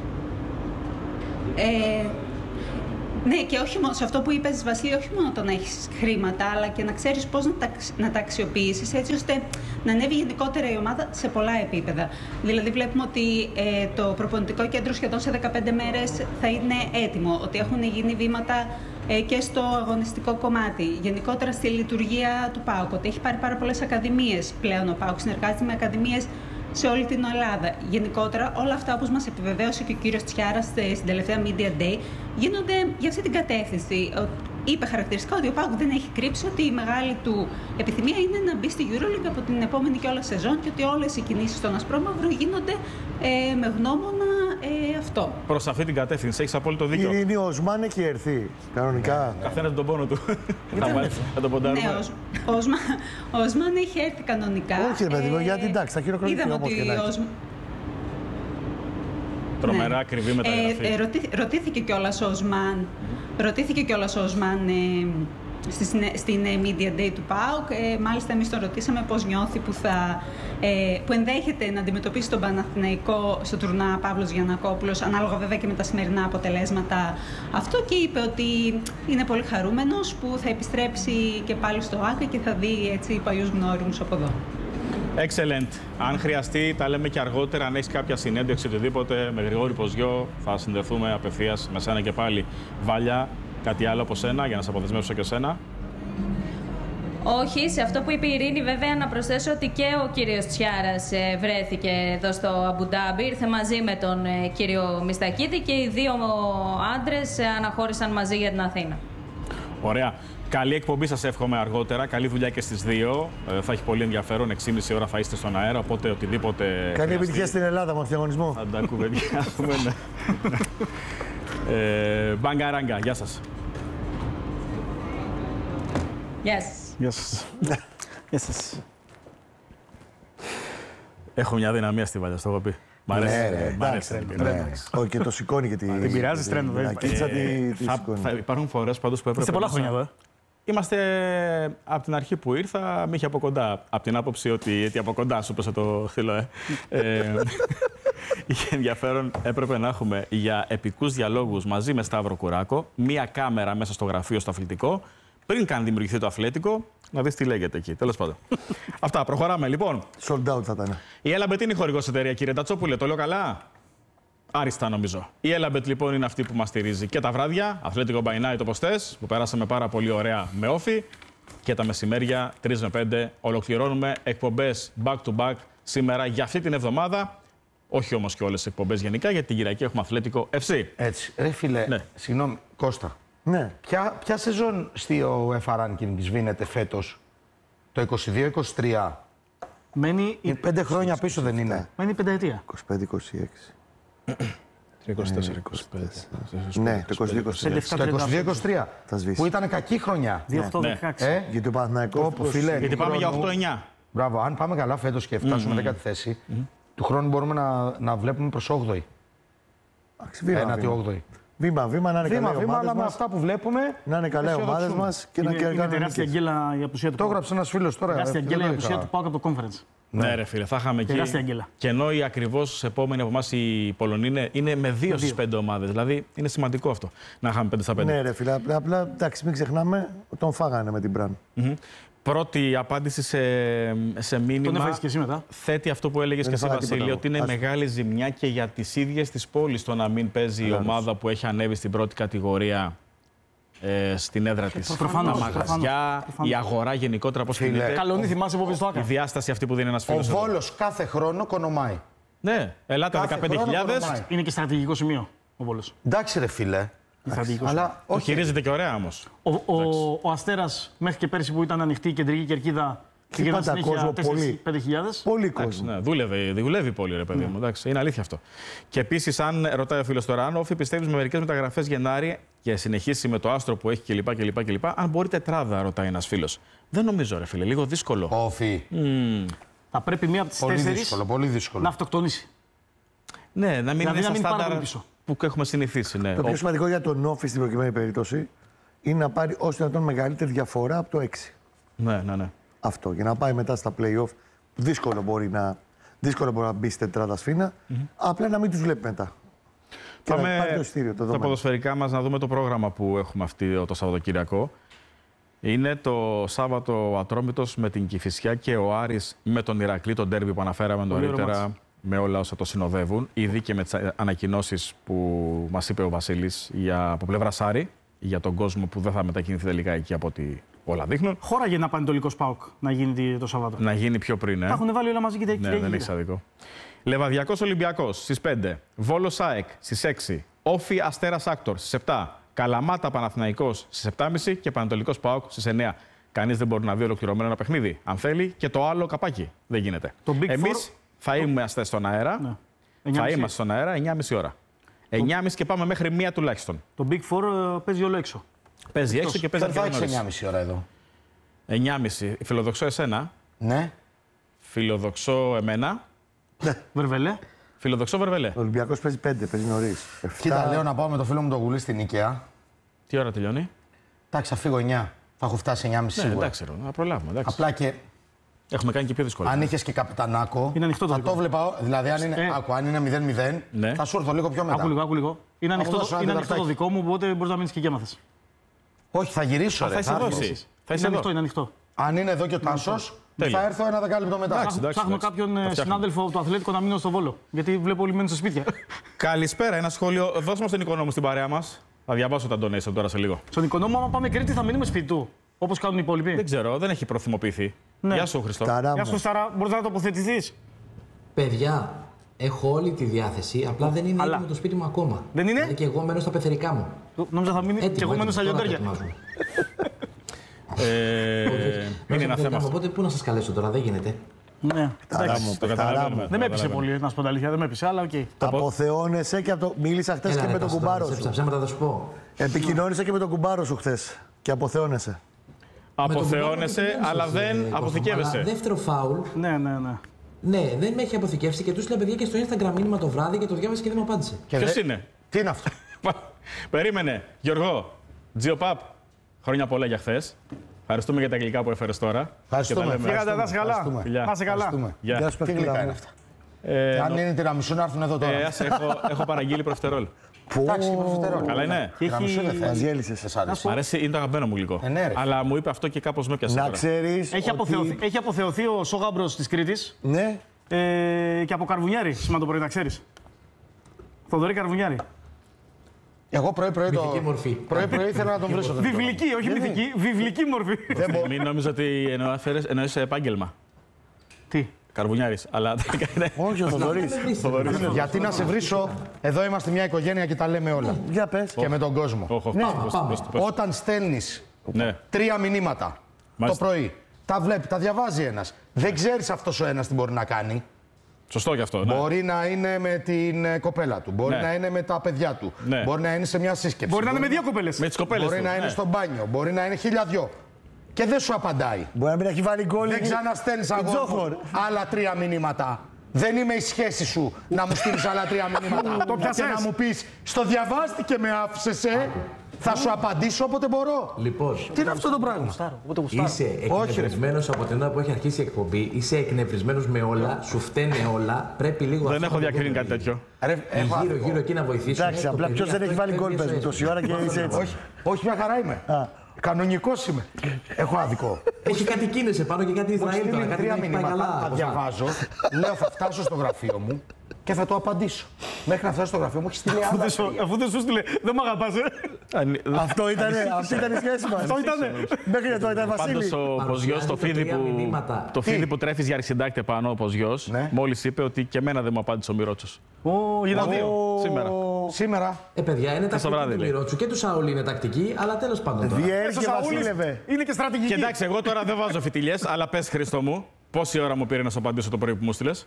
[SPEAKER 6] ε, ναι, και όχι μόνο σε αυτό που είπες, Βασίλη, όχι μόνο το να έχεις χρήματα, αλλά και να ξέρεις πώς να τα, να τα αξιοποιήσεις, έτσι ώστε να ανέβει γενικότερα η ομάδα σε πολλά επίπεδα. Δηλαδή, βλέπουμε ότι ε, το προπονητικό κέντρο σχεδόν σε δεκαπέντε μέρες θα είναι έτοιμο, ότι έχουν γίνει βήματα ε, και στο αγωνιστικό κομμάτι. Γενικότερα στη λειτουργία του ΠΑΟΚ, ότι έχει πάρει πάρα πολλές ακαδημίες πλέον ο ΠΑΟΚ, συνεργάζεται με ακαδημίες σε όλη την Ελλάδα. Γενικότερα, όλα αυτά, όπως μας επιβεβαίωσε και ο κύριος Τσιάρας στην τελευταία Media Day, γίνονται για αυτή την κατεύθυνση. Είπε χαρακτηριστικά ότι ο ΠΑΟΚ δεν έχει κρύψει ότι η μεγάλη του επιθυμία είναι να μπει στη EuroLeague από την επόμενη και όλα σεζόν και ότι όλες οι κινήσεις στον Ασπρόμαυρο γίνονται ε, με γνώμονα ε, αυτό.
[SPEAKER 2] Προς αυτή την κατεύθυνση έχεις απόλυτο δίκιο.
[SPEAKER 1] Η Ειρήνη, ο Οσμάν έχει έρθει κανονικά.
[SPEAKER 2] Καθένας τον πόνο του. Θα τον ποντάρουμε.
[SPEAKER 6] Ναι, ο Οσμάν έχει έρθει κανονικά.
[SPEAKER 1] Όχι, ρε παιδί μου, γιατί εντάξει, θα χειροκροτηθεί όμως και να έχει.
[SPEAKER 2] Τρομερά
[SPEAKER 6] Ναι.
[SPEAKER 2] ακριβή μεταγραφή.
[SPEAKER 6] Ε, ε, ρωτή, ρωτήθηκε κιόλας ο Οσμάν, ρωτήθηκε κιόλας ο Οσμάν ε, στη, στην ε, Media Day του ΠΑΟΚ. Ε, μάλιστα, εμείς τον ρωτήσαμε πώς νιώθει που, θα, ε, που ενδέχεται να αντιμετωπίσει τον Παναθηναϊκό στο τουρνά Παύλος Γιαννακόπουλος, ανάλογα βέβαια και με τα σημερινά αποτελέσματα. Αυτό, και είπε ότι είναι πολύ χαρούμενος που θα επιστρέψει και πάλι στο ΆΚΑ και θα δει έτσι παλιούς γνώριμους από εδώ.
[SPEAKER 2] Excellent. Αν χρειαστεί, τα λέμε και αργότερα. Αν έχει κάποια συνέντευξη οτιδήποτε με Γρηγόρη Ποζιό, θα συνδεθούμε απευθείας με σένα και πάλι. Βάλια, κάτι άλλο από σένα για να σε αποδεσμεύσω και σένα.
[SPEAKER 5] Όχι, σε αυτό που είπε η Ειρήνη, βέβαια να προσθέσω ότι και ο κύριος Τσιάρας ε, βρέθηκε εδώ στο Αμπουντάμπι, ήρθε μαζί με τον ε, κύριο Μιστακίδη και οι δύο άντρες ε, αναχώρησαν μαζί για την Αθήνα.
[SPEAKER 2] Ωραία. Καλή εκπομπή σας εύχομαι αργότερα. Καλή δουλειά και στις δύο. Ε, θα έχει πολύ ενδιαφέρον. έξι και μισή ώρα θα είστε στον αέρα, οπότε οτιδήποτε.
[SPEAKER 1] Καλή
[SPEAKER 2] χρειαστεί,
[SPEAKER 1] επιτυχία στην Ελλάδα με διαγωνισμό.
[SPEAKER 2] θα τα κουβεντιάσουμε. ε, Μπάγκα ράγκα. Γεια σας.
[SPEAKER 5] Γεια σας.
[SPEAKER 3] Γεια σας. Γεια σας.
[SPEAKER 2] Έχω μια δυναμία στη Βάλια, στο έχω πει. Μ' αρέσει.
[SPEAKER 1] Ναι, ρε,
[SPEAKER 2] Μ' αρέσει.
[SPEAKER 1] εντάξει, ναι. Όχι, και το σηκώνει και τη.
[SPEAKER 3] Την πειράζει, τρένο, δεν
[SPEAKER 1] την ακίτσα τη- τη
[SPEAKER 2] θα,
[SPEAKER 1] σηκώνει.
[SPEAKER 2] θα υπάρχουν φορές πάντως που έπρεπε.
[SPEAKER 3] Είστε πολλά
[SPEAKER 2] να-
[SPEAKER 3] χρόνια εδώ. ε.
[SPEAKER 2] Είμαστε από την αρχή που ήρθα, με είχε από κοντά. Από την άποψη ότι, ότι από κοντά σου πέσε το στείλω, ε. ε, είχε ενδιαφέρον, έπρεπε να έχουμε για επικούς διαλόγους μαζί με Σταύρο Κουράκο μία κάμερα μέσα στο γραφείο στο αθλητικό, πριν καν δημιουργηθεί το αθλέτικο, να δεις τι λέγεται εκεί. Τέλος πάντων. Αυτά, προχωράμε λοιπόν.
[SPEAKER 1] Sold out θα ήταν.
[SPEAKER 2] Η Έλαμπετ είναι η χορηγός εταιρεία, κύριε Τατσόπουλε, το λέω καλά. Άριστα νομίζω. Η Έλαμπετ λοιπόν είναι αυτή που μας στηρίζει και τα βράδια, Αθλέτικο by Night όπως θες, που περάσαμε πάρα πολύ ωραία με όφη, και τα μεσημέρια τρεις με πέντε. Ολοκληρώνουμε εκπομπές back to back σήμερα για αυτή την εβδομάδα. Όχι όμως και όλες τις εκπομπές γενικά, γιατί την Κυριακή έχουμε Αθλέτικο εφ σι.
[SPEAKER 4] Έτσι. Ρε φίλε,
[SPEAKER 2] Ναι.
[SPEAKER 4] συγγνώμη, Κώστα.
[SPEAKER 1] Ναι.
[SPEAKER 4] Ποια, ποια σεζόν στο εφ έι ranking σβήνεται φέτος, το είκοσι δύο είκοσι τρία.
[SPEAKER 3] Μένει η,
[SPEAKER 1] Πέντε χρόνια πίσω δεν είναι.
[SPEAKER 3] μένει η πενταετία.
[SPEAKER 1] είκοσι πέντε είκοσι έξι.
[SPEAKER 2] είκοσι τέσσερα είκοσι πέντε.
[SPEAKER 1] Ναι, το είκοσι δύο είκοσι
[SPEAKER 3] Πέντε,
[SPEAKER 1] έξι.
[SPEAKER 3] εφτά,
[SPEAKER 4] Το είκοσι δύο
[SPEAKER 3] τριάντα.
[SPEAKER 4] είκοσι τρία.
[SPEAKER 1] Θα σβήσει.
[SPEAKER 4] Που ήταν κακή χρονιά.
[SPEAKER 3] δύο οκτώ
[SPEAKER 2] Ναι.
[SPEAKER 3] δεκαέξι.
[SPEAKER 4] Ε,
[SPEAKER 1] Γιατί ο Παναθηναϊκός.
[SPEAKER 4] Όπου, φίλε,
[SPEAKER 2] Γιατί πάμε για οκτώ εννιά.
[SPEAKER 4] Μπράβο, αν πάμε καλά φέτος και φτάσουμε δέκατη θέση, του χρόνου μπορούμε να, να βλέπουμε προς όγδοη.
[SPEAKER 1] Εντάξει, βήμα,
[SPEAKER 4] Ένατη
[SPEAKER 1] βήμα.
[SPEAKER 4] όγδοη.
[SPEAKER 1] Βήμα, βήμα, να είναι
[SPEAKER 4] Βήμα,
[SPEAKER 1] καλά οι
[SPEAKER 4] βήμα, αλλά
[SPEAKER 1] ομάδες
[SPEAKER 4] με
[SPEAKER 1] μας.
[SPEAKER 4] αυτά που βλέπουμε.
[SPEAKER 1] Να είναι καλά οι ομάδες
[SPEAKER 4] αισιοδοξούμε.
[SPEAKER 1] μας και να
[SPEAKER 3] Είναι, είναι
[SPEAKER 1] κάνουν
[SPEAKER 3] τεράστια
[SPEAKER 1] νίκες.
[SPEAKER 3] αγγέλα η απουσία του
[SPEAKER 4] Το
[SPEAKER 3] ΠΑΟΚ.
[SPEAKER 4] έγραψε ένας φίλος τώρα.
[SPEAKER 3] Τεράστια
[SPEAKER 4] ε,
[SPEAKER 3] αγγέλα η
[SPEAKER 4] δεν το
[SPEAKER 3] απουσία
[SPEAKER 4] είχα.
[SPEAKER 3] του ΠΑΟΚ από το conference.
[SPEAKER 2] Ναι, ρε φίλε, θα είχαμε εκεί.
[SPEAKER 3] Τεράστια αγγέλα.
[SPEAKER 2] Και ενώ οι ακριβώς επόμενοι από εμάς οι Πολωνοί είναι, είναι με δύο στις πέντε ομάδες. Δηλαδή είναι σημαντικό αυτό να είχαμε πέντε στα πέντε.
[SPEAKER 1] Ναι, ρε φίλε, απλά, απλά εντάξει, μην ξεχνάμε, τον φάγανε με την Μπραν.
[SPEAKER 2] Μμμ. Πρώτη απάντηση σε, σε
[SPEAKER 3] Τον
[SPEAKER 2] μήνυμα.
[SPEAKER 3] έφαγες και εσύ μετά.
[SPEAKER 2] Θέτει αυτό που έλεγες
[SPEAKER 1] Δεν
[SPEAKER 2] και εσύ,
[SPEAKER 1] έφαγα
[SPEAKER 2] Βασίλη,
[SPEAKER 1] τίποτα
[SPEAKER 2] ότι είναι
[SPEAKER 1] εγώ. Άστο.
[SPEAKER 2] μεγάλη ζημιά και για τις ίδιες τις πόλεις το να μην παίζει η ομάδα που έχει ανέβει στην πρώτη κατηγορία ε, στην έδρα της.
[SPEAKER 3] προφανώς,
[SPEAKER 2] Τα μαγαζιά,
[SPEAKER 3] προφανώς, προφανώς.
[SPEAKER 2] η αγορά γενικότερα πώς
[SPEAKER 4] Φίλε.
[SPEAKER 2] κινείται.
[SPEAKER 3] Καλονί, θυμάσαι που πήγες στο
[SPEAKER 2] Η
[SPEAKER 3] ΆΚΑ.
[SPEAKER 2] διάσταση αυτή που δίνει ένας
[SPEAKER 4] Ο
[SPEAKER 2] φίλος. εδώ.
[SPEAKER 4] Βόλος κάθε χρόνο κονομάει.
[SPEAKER 2] Ναι, ελάτε
[SPEAKER 4] Κάθε
[SPEAKER 2] δεκαπέντε
[SPEAKER 4] χρόνο
[SPEAKER 2] χιλιάδες.
[SPEAKER 4] κονομάει.
[SPEAKER 3] Είναι και στρατηγικό σημείο ο Βόλος.
[SPEAKER 4] Εντάξει ρε φίλε.
[SPEAKER 3] Στρατηγικός.
[SPEAKER 4] Αλλά
[SPEAKER 2] Το
[SPEAKER 4] όχι.
[SPEAKER 2] χειρίζεται και ωραία όμως.
[SPEAKER 3] Ο, ο, ο Αστέρας μέχρι και πέρσι που ήταν ανοιχτή η κεντρική κερκίδα πήγαιναν
[SPEAKER 1] πάντα
[SPEAKER 3] συνέχεια
[SPEAKER 1] κόσμο,
[SPEAKER 3] τέσσερις
[SPEAKER 1] πολύ.
[SPEAKER 3] με πέντε χιλιάδες.
[SPEAKER 1] Πολύ
[SPEAKER 2] Εντάξει,
[SPEAKER 1] κόσμο.
[SPEAKER 2] ναι, δούλευε, δουλεύει πολύ, ρε παιδί μου. Εντάξει, είναι αλήθεια αυτό. Και επίσης, αν ρωτάει ο φίλος τώρα, αν όφι πιστεύει με μερικές μεταγραφές Γενάρη και συνεχίσει με το άστρο που έχει κλπ. κλπ, κλπ αν μπορεί τετράδα, ρωτάει ένας φίλος. Δεν νομίζω, ρε φίλε, λίγο δύσκολο.
[SPEAKER 4] Όφι.
[SPEAKER 2] Μμμ.
[SPEAKER 3] Θα πρέπει μία από τις
[SPEAKER 4] Πολύ
[SPEAKER 3] τέσσερις
[SPEAKER 4] δύσκολο, πολύ δύσκολο.
[SPEAKER 3] να αυτοκτονήσει.
[SPEAKER 2] Ναι, να μην
[SPEAKER 3] Δηλαδή,
[SPEAKER 2] είναι
[SPEAKER 3] να
[SPEAKER 2] στα
[SPEAKER 3] μην πάρα
[SPEAKER 2] στάνταρ
[SPEAKER 3] πολύ πίσω.
[SPEAKER 2] που έχουμε συνηθίσει. Ναι.
[SPEAKER 1] Το πιο
[SPEAKER 2] Ο-
[SPEAKER 1] σημαντικό για τον Όφη στην προκειμένη περίπτωση είναι να πάρει όσο δυνατόν μεγαλύτερη διαφορά από το έξι.
[SPEAKER 2] Ναι, ναι, ναι.
[SPEAKER 1] Αυτό. Για να πάει μετά στα play-off. Δύσκολο μπορεί να, δύσκολο μπορεί να μπει στην τετράδα σφίνα. Mm-hmm. Απλά να μην του βλέπει μετά. Και να
[SPEAKER 2] Πάμε
[SPEAKER 1] πάρει το ειστήριο, το
[SPEAKER 2] στα
[SPEAKER 1] δεδομένο.
[SPEAKER 2] ποδοσφαιρικά μας να δούμε το πρόγραμμα που έχουμε αυτή το Σαββατοκύριακο. Είναι το Σάββατο ο Ατρόμητος με την Κηφισιά και ο Άρης με τον Ηρακλή, τον ντέρμπι που αναφέραμε
[SPEAKER 3] Πολύ ωραίο
[SPEAKER 2] νωρίτερα,
[SPEAKER 3] μάτς.
[SPEAKER 2] με όλα όσα το συνοδεύουν. Ήδη και με τις ανακοινώσεις που μας είπε ο Βασίλης για, από πλευρά Άρη, για τον κόσμο που δεν θα μετακινηθεί τελικά εκεί από ό,τι όλα δείχνουν.
[SPEAKER 3] Χώρα για να Πανετολικός ΠΑΟΚ να γίνει το Σαββάτο.
[SPEAKER 2] Να γίνει πιο πριν, ε.
[SPEAKER 3] Τα έχουν βάλει όλα μαζί και τα
[SPEAKER 2] Ναι,
[SPEAKER 3] και-
[SPEAKER 2] δεν
[SPEAKER 3] και-
[SPEAKER 2] έχει άδικο. Λεβαδιακός Ολυμπιακός στις πέντε. Βόλος ΑΕΚ στις έξι. Όφι Αστέρας Άκτορ στις επτά. Καλαμάτα Παναθηναϊκός στις επτά και μισή και Πανετολικός ΠΑΟΚ στις εννιά. Κανείς δεν μπορεί να δει ολοκληρωμένο ένα παιχνίδι. Αν θέλει και το άλλο καπάκι. Δεν γίνεται.
[SPEAKER 3] Το Big
[SPEAKER 2] Εμείς
[SPEAKER 3] Four-
[SPEAKER 2] θα είμαστε στον αέρα.
[SPEAKER 3] Ναι.
[SPEAKER 2] Θα
[SPEAKER 3] εννιά και μισή.
[SPEAKER 2] είμαστε στον αέρα εννιά και μισή ώρα. εννιά και μισή και πάμε μέχρι μία τουλάχιστον.
[SPEAKER 3] Το Big Four ε, παίζει όλο έξω.
[SPEAKER 2] Παίζει έξω και παίζει
[SPEAKER 4] Δεν θα
[SPEAKER 2] αρκετά
[SPEAKER 4] έχεις
[SPEAKER 2] νωρίς.
[SPEAKER 4] εννιά και μισή ώρα εδώ.
[SPEAKER 2] εννιά και μισή. Φιλοδοξώ εσένα.
[SPEAKER 4] Ναι.
[SPEAKER 2] Φιλοδοξώ εμένα.
[SPEAKER 3] Βερβελέ.
[SPEAKER 2] Φιλοδοξώ Βερβελέ.
[SPEAKER 1] Ο Ολυμπιακός παίζει πέντε, παίζει νωρίς.
[SPEAKER 4] Κοίτα, λέω να πάω με το φίλο μου τον Γουλή στην IKEA.
[SPEAKER 2] Τι ώρα τελειώνει?
[SPEAKER 4] Εντάξει, θα φύγω εννιά. Θα έχω φτάσει εννιά και μισή
[SPEAKER 2] Ναι,
[SPEAKER 4] σίγουρα.
[SPEAKER 2] εντάξει, ρε, να προλάβουμε. Εντάξει.
[SPEAKER 4] Απλά και
[SPEAKER 2] Έχουμε κάνει και πιο δύσκολο.
[SPEAKER 4] αν είχε και καπιτανάκο.
[SPEAKER 3] Είναι ανοιχτό το
[SPEAKER 4] θα
[SPEAKER 3] δικό
[SPEAKER 4] το
[SPEAKER 3] μου.
[SPEAKER 4] βλέπα. Δηλαδή, αν είναι,
[SPEAKER 3] Ε.
[SPEAKER 4] άκου, αν είναι μηδέν μηδέν,
[SPEAKER 2] Ναι.
[SPEAKER 4] θα σου έρθω λίγο πιο μετά.
[SPEAKER 3] Άκου λίγο, άκου λίγο. Είναι ανοιχτό,
[SPEAKER 4] δώσω ένα
[SPEAKER 3] είναι ανοιχτό το
[SPEAKER 4] τεταρτάκι.
[SPEAKER 3] δικό μου, οπότε μπορεί να μείνει και εκεί άμα θες.
[SPEAKER 4] Όχι, θα γυρίσω. Ρε,
[SPEAKER 2] θα είσαι
[SPEAKER 4] θα
[SPEAKER 2] εδώ
[SPEAKER 4] έρθω.
[SPEAKER 2] εσύ. Θα
[SPEAKER 3] Είναι
[SPEAKER 2] είσαι
[SPEAKER 3] ανοιχτό,
[SPEAKER 2] εδώ.
[SPEAKER 3] είναι ανοιχτό.
[SPEAKER 4] Αν είναι εδώ και ο Τάσο,
[SPEAKER 2] Τέλεια.
[SPEAKER 4] θα έρθω ένα δεκάλεπτο μετά.
[SPEAKER 2] Εντάξει, εντάξει,
[SPEAKER 3] Ψάχνω
[SPEAKER 2] εντάξει.
[SPEAKER 3] κάποιον
[SPEAKER 2] Τα
[SPEAKER 3] ε,
[SPEAKER 2] φτιάχνουμε.
[SPEAKER 3] συνάδελφο του Αθλέτικο να μείνω στο Βόλο. Γιατί βλέπω όλοι μένουν στα σπίτια.
[SPEAKER 2] Καλησπέρα, ένα σχόλιο. Δώσ' μας τον Οικονόμου στην παρέα μας. Θα διαβάσω τα donation τώρα σε λίγο.
[SPEAKER 3] Στον οικονόμο, άμα πάμε Κρήτη, θα μείνουμε σπίτι του. Όπω κάνουν οι υπόλοιποι.
[SPEAKER 2] Δεν ξέρω, δεν έχει προθυμοποιηθεί.
[SPEAKER 3] Ναι.
[SPEAKER 2] Γεια σου, Χριστό.
[SPEAKER 1] Ταρά
[SPEAKER 3] Γεια σου,
[SPEAKER 1] μου.
[SPEAKER 3] Σταρά, μπορεί να τοποθετηθεί.
[SPEAKER 7] Παιδιά, έχω όλη τη διάθεση, απλά δεν είναι
[SPEAKER 3] Αλλά.
[SPEAKER 7] έτοιμο το σπίτι μου ακόμα.
[SPEAKER 3] Δεν είναι?
[SPEAKER 7] Δηλαδή και εγώ μένω στα πεθερικά μου.
[SPEAKER 3] Νόμιζα θα μείνει
[SPEAKER 7] Έτοιμο,
[SPEAKER 3] και εγώ μένω
[SPEAKER 7] έτοιμο,
[SPEAKER 3] στα
[SPEAKER 7] τώρα
[SPEAKER 3] λιοντάρια.
[SPEAKER 7] το ετοιμάζουμε.
[SPEAKER 2] Ε, μην είναι ένα θέμα αυτό.
[SPEAKER 7] Οπότε πού να σας καλέσω τώρα, δεν γίνεται.
[SPEAKER 3] Ναι,
[SPEAKER 1] Ταρά
[SPEAKER 3] εντάξει.
[SPEAKER 1] μου,
[SPEAKER 2] Το
[SPEAKER 1] ταρά
[SPEAKER 2] καταλαβαίνουμε.
[SPEAKER 1] μου.
[SPEAKER 3] Δεν με έπεισε
[SPEAKER 2] Καταλαβαίνουμε.
[SPEAKER 3] πολύ, να σου πω την αλήθεια, δεν με έπεισε, αλλά οκ.
[SPEAKER 1] Αποθεώνεσαι και από το. Μίλησα χθε και
[SPEAKER 7] Έλα,
[SPEAKER 1] με
[SPEAKER 7] ρε,
[SPEAKER 1] τον
[SPEAKER 7] Τάσο,
[SPEAKER 1] κουμπάρο
[SPEAKER 7] τώρα, σε
[SPEAKER 1] σου.
[SPEAKER 7] ψέματα θα σου πω.
[SPEAKER 1] Επικοινώνησα και με τον κουμπάρο σου χθε. Και αποθεώνεσαι.
[SPEAKER 2] Αποθεώνεσαι,
[SPEAKER 7] Με τον Μπουλάκο
[SPEAKER 2] αλλά
[SPEAKER 7] δεν
[SPEAKER 2] δεν
[SPEAKER 7] βγαίνεις, ε, Κώστα,
[SPEAKER 2] αποθηκεύεσαι.
[SPEAKER 7] αλλά δεύτερο φάουλ,
[SPEAKER 3] Ναι, ναι, ναι.
[SPEAKER 7] ναι, δεν με έχει αποθηκεύσει και του έστειλα παιδιά και στο Instagram μήνυμα το βράδυ και το διάβασε και δεν μου απάντησε.
[SPEAKER 4] Και
[SPEAKER 2] Ποιος
[SPEAKER 4] δε-
[SPEAKER 2] είναι?
[SPEAKER 4] Τι είναι αυτό.
[SPEAKER 2] Περίμενε. Γιώργο, Τζιοπαπ, χρόνια πολλά για χθε. Ευχαριστούμε για τα γλυκά που έφερε τώρα.
[SPEAKER 4] Ευχαριστούμε.
[SPEAKER 2] Και τα λέμε.
[SPEAKER 3] Φύγατε, να είσαι καλά.
[SPEAKER 4] Ευχαριστούμε.
[SPEAKER 2] Φιλιά.
[SPEAKER 3] Να είσαι καλά.
[SPEAKER 4] Ευχαριστούμε.
[SPEAKER 2] Γεια.
[SPEAKER 1] Γεια σου,
[SPEAKER 4] Τι
[SPEAKER 1] παιχνίδι.
[SPEAKER 4] γλυκά είναι αυτά.
[SPEAKER 2] Ε,
[SPEAKER 4] Αν είναι τυραμισού να έρθουν εδώ τώρα.
[SPEAKER 2] ε, άσε, έχω, έχω παραγγείλει προφιτερόλ.
[SPEAKER 4] Εντάξει, και προφιτερόλ.
[SPEAKER 2] Καλά είναι.
[SPEAKER 3] Και
[SPEAKER 4] Τυραμισού δεν
[SPEAKER 3] έχει,
[SPEAKER 4] θες.
[SPEAKER 1] Μας γέλυσες.
[SPEAKER 4] Δεν σ' άρεσε.
[SPEAKER 2] Μ' αρέσει, είναι το αγαπημένο μου γλυκό.
[SPEAKER 4] Ε, ναι, ρε.
[SPEAKER 2] Αλλά μου είπε αυτό και κάπως με πιασε.
[SPEAKER 1] Να
[SPEAKER 2] τώρα.
[SPEAKER 1] ξέρεις.
[SPEAKER 3] έχει, αποθεωθεί, έχει αποθεωθεί ο Σόγαμπρος της Κρήτης
[SPEAKER 1] Ναι,
[SPEAKER 3] ε, και από Καρβουνιάρη, σήμερα το πρωί, να ξέρεις. Θοδωρή Καρβουνιάρη.
[SPEAKER 4] Εγώ πρωί-πρωί το.
[SPEAKER 7] Μυθική μορφή.
[SPEAKER 4] Πρωί-πρωί ήθελα να τον βρίσκω.
[SPEAKER 3] Βιβλική, όχι μυθική, βιβλική μορφή.
[SPEAKER 2] Μην νόμιζα ότι εννοείς- εννοείς επάγγελμα.
[SPEAKER 3] Τι.
[SPEAKER 2] Καρβουνιάρης. Αλλά
[SPEAKER 1] όχι ο Θοδωρής.
[SPEAKER 4] Γιατί να σε βρίσω, εδώ είμαστε μια οικογένεια και τα λέμε όλα.
[SPEAKER 1] Για πες.
[SPEAKER 4] Και με τον κόσμο.
[SPEAKER 2] Όχι, όχι,
[SPEAKER 7] Ναι,
[SPEAKER 2] πες το,
[SPEAKER 7] πάμε.
[SPEAKER 2] πες το, πες το.
[SPEAKER 4] Όταν στέλνει
[SPEAKER 2] Ναι.
[SPEAKER 4] τρία μηνύματα
[SPEAKER 2] Μάλιστα.
[SPEAKER 4] το πρωί, τα βλέπει, τα διαβάζει ένα. Δεν ξέρει αυτό ο ένα τι μπορεί να κάνει.
[SPEAKER 2] Σωστό κι αυτό. Ναι.
[SPEAKER 4] Μπορεί να είναι με την ε, κοπέλα του, μπορεί
[SPEAKER 2] Ναι.
[SPEAKER 4] να είναι με τα παιδιά του,
[SPEAKER 2] Ναι.
[SPEAKER 4] μπορεί να είναι σε μια σύσκεψη.
[SPEAKER 3] Μπορεί να είναι με δύο κοπέλες.
[SPEAKER 2] Με τις κοπέλες
[SPEAKER 4] Μπορεί
[SPEAKER 2] του.
[SPEAKER 4] να είναι
[SPEAKER 2] ναι.
[SPEAKER 4] στο μπάνιο, μπορεί να είναι χίλια δυο. Και δεν σου απαντάει.
[SPEAKER 1] Μπορεί να μην έχει βάλει γκολ.
[SPEAKER 4] Δεν ξαναστέλνει
[SPEAKER 1] Τζόχορ.
[SPEAKER 4] αγώνα. Άλλα τρία μηνύματα. Δεν είμαι η σχέση σου να μου στείλει άλλα τρία μηνύματα.
[SPEAKER 3] Το
[SPEAKER 4] και
[SPEAKER 3] πιασες.
[SPEAKER 4] να μου πει, στο διαβάστηκε με άφησεσαι. Θα σου απαντήσω όποτε μπορώ.
[SPEAKER 7] Λοιπόν,
[SPEAKER 4] Τι είναι αυτό το πράγμα.
[SPEAKER 7] είσαι εκνευρισμένο από την ώρα που έχει αρχίσει η εκπομπή, είσαι εκνευρισμένο με όλα, σου φταίνε όλα. Πρέπει λίγο
[SPEAKER 2] Δεν
[SPEAKER 7] αυτό
[SPEAKER 2] έχω
[SPEAKER 7] να το
[SPEAKER 2] διακρίνει
[SPEAKER 7] δούμε
[SPEAKER 2] κάτι
[SPEAKER 7] λίγο.
[SPEAKER 2] τέτοιο.
[SPEAKER 4] Ρε, έχω άδικο.
[SPEAKER 7] Γύρω-γύρω εκεί να βοηθήσουν.
[SPEAKER 1] Εντάξει,
[SPEAKER 7] το
[SPEAKER 1] απλά
[SPEAKER 7] παιδί
[SPEAKER 1] ποιος δεν
[SPEAKER 7] αυτό
[SPEAKER 1] έχει βάλει
[SPEAKER 7] φεύγει
[SPEAKER 1] γκολ, πες μου,
[SPEAKER 7] ες ο ες.
[SPEAKER 1] τόση ώρα και είσαι έτσι.
[SPEAKER 4] Όχι, όχι, μια χαρά είμαι. Κανονικό είμαι. Έχω άδικο.
[SPEAKER 7] Έχει κάτι Κίνες επάνω και κάτι
[SPEAKER 4] Μου
[SPEAKER 7] Ισραήλ τώρα.
[SPEAKER 4] στείλει
[SPEAKER 7] Κάτι
[SPEAKER 4] τρία
[SPEAKER 7] δεν έχει πάει
[SPEAKER 4] μηνύματα,
[SPEAKER 7] καλά.
[SPEAKER 4] τα
[SPEAKER 7] Κώστα.
[SPEAKER 4] διαβάζω. Λέω θα φτάσω στο γραφείο μου και θα το απαντήσω. Μέχρι να φτάσω στο γραφείο μου έχει στείλει
[SPEAKER 3] Αφού
[SPEAKER 4] άλλα.
[SPEAKER 3] δεν σου- Αφού δεν σου στείλε, δεν μ' αγαπάς, ε.
[SPEAKER 1] Αυτό ήταν, αυτή ήταν η σχέση μας.
[SPEAKER 3] Αυτό ήτανε.
[SPEAKER 1] Μέχρι εδώ ήταν Βασίλη.
[SPEAKER 2] Πάντως ο
[SPEAKER 7] Παρουσιάζεται
[SPEAKER 2] Ποζιός, το φίδι
[SPEAKER 7] τρία
[SPEAKER 2] που,
[SPEAKER 7] μηνύματα.
[SPEAKER 2] το
[SPEAKER 4] Τι?
[SPEAKER 2] φίδι που τρέφεις για αρχισυντάκτη πάνω, ο Ποζιός,
[SPEAKER 4] Ναι.
[SPEAKER 2] μόλις είπε ότι και εμένα δεν μου απάντησε ο Μιρότσος.
[SPEAKER 3] Ω, γίναν δύο.
[SPEAKER 2] Σήμερα.
[SPEAKER 4] Σήμερα.
[SPEAKER 7] Ε, παιδιά, είναι τακτική
[SPEAKER 2] βράδυ,
[SPEAKER 7] του
[SPEAKER 2] λέει.
[SPEAKER 7] Μιρότσου και του Σαούλη είναι τακτική, αλλά τέλος πάντων τώρα.
[SPEAKER 1] Διέρχε
[SPEAKER 3] Ο Σαούλης
[SPEAKER 1] Βασίλευε.
[SPEAKER 3] είναι και στρατηγική.
[SPEAKER 2] Και εντάξει, εγώ τώρα δεν βάζω φιτιλιές, αλλά πες Χρήστο μου, πόση ώρα μου πήρε να σου απαντήσω το πρωί που μου στείλες.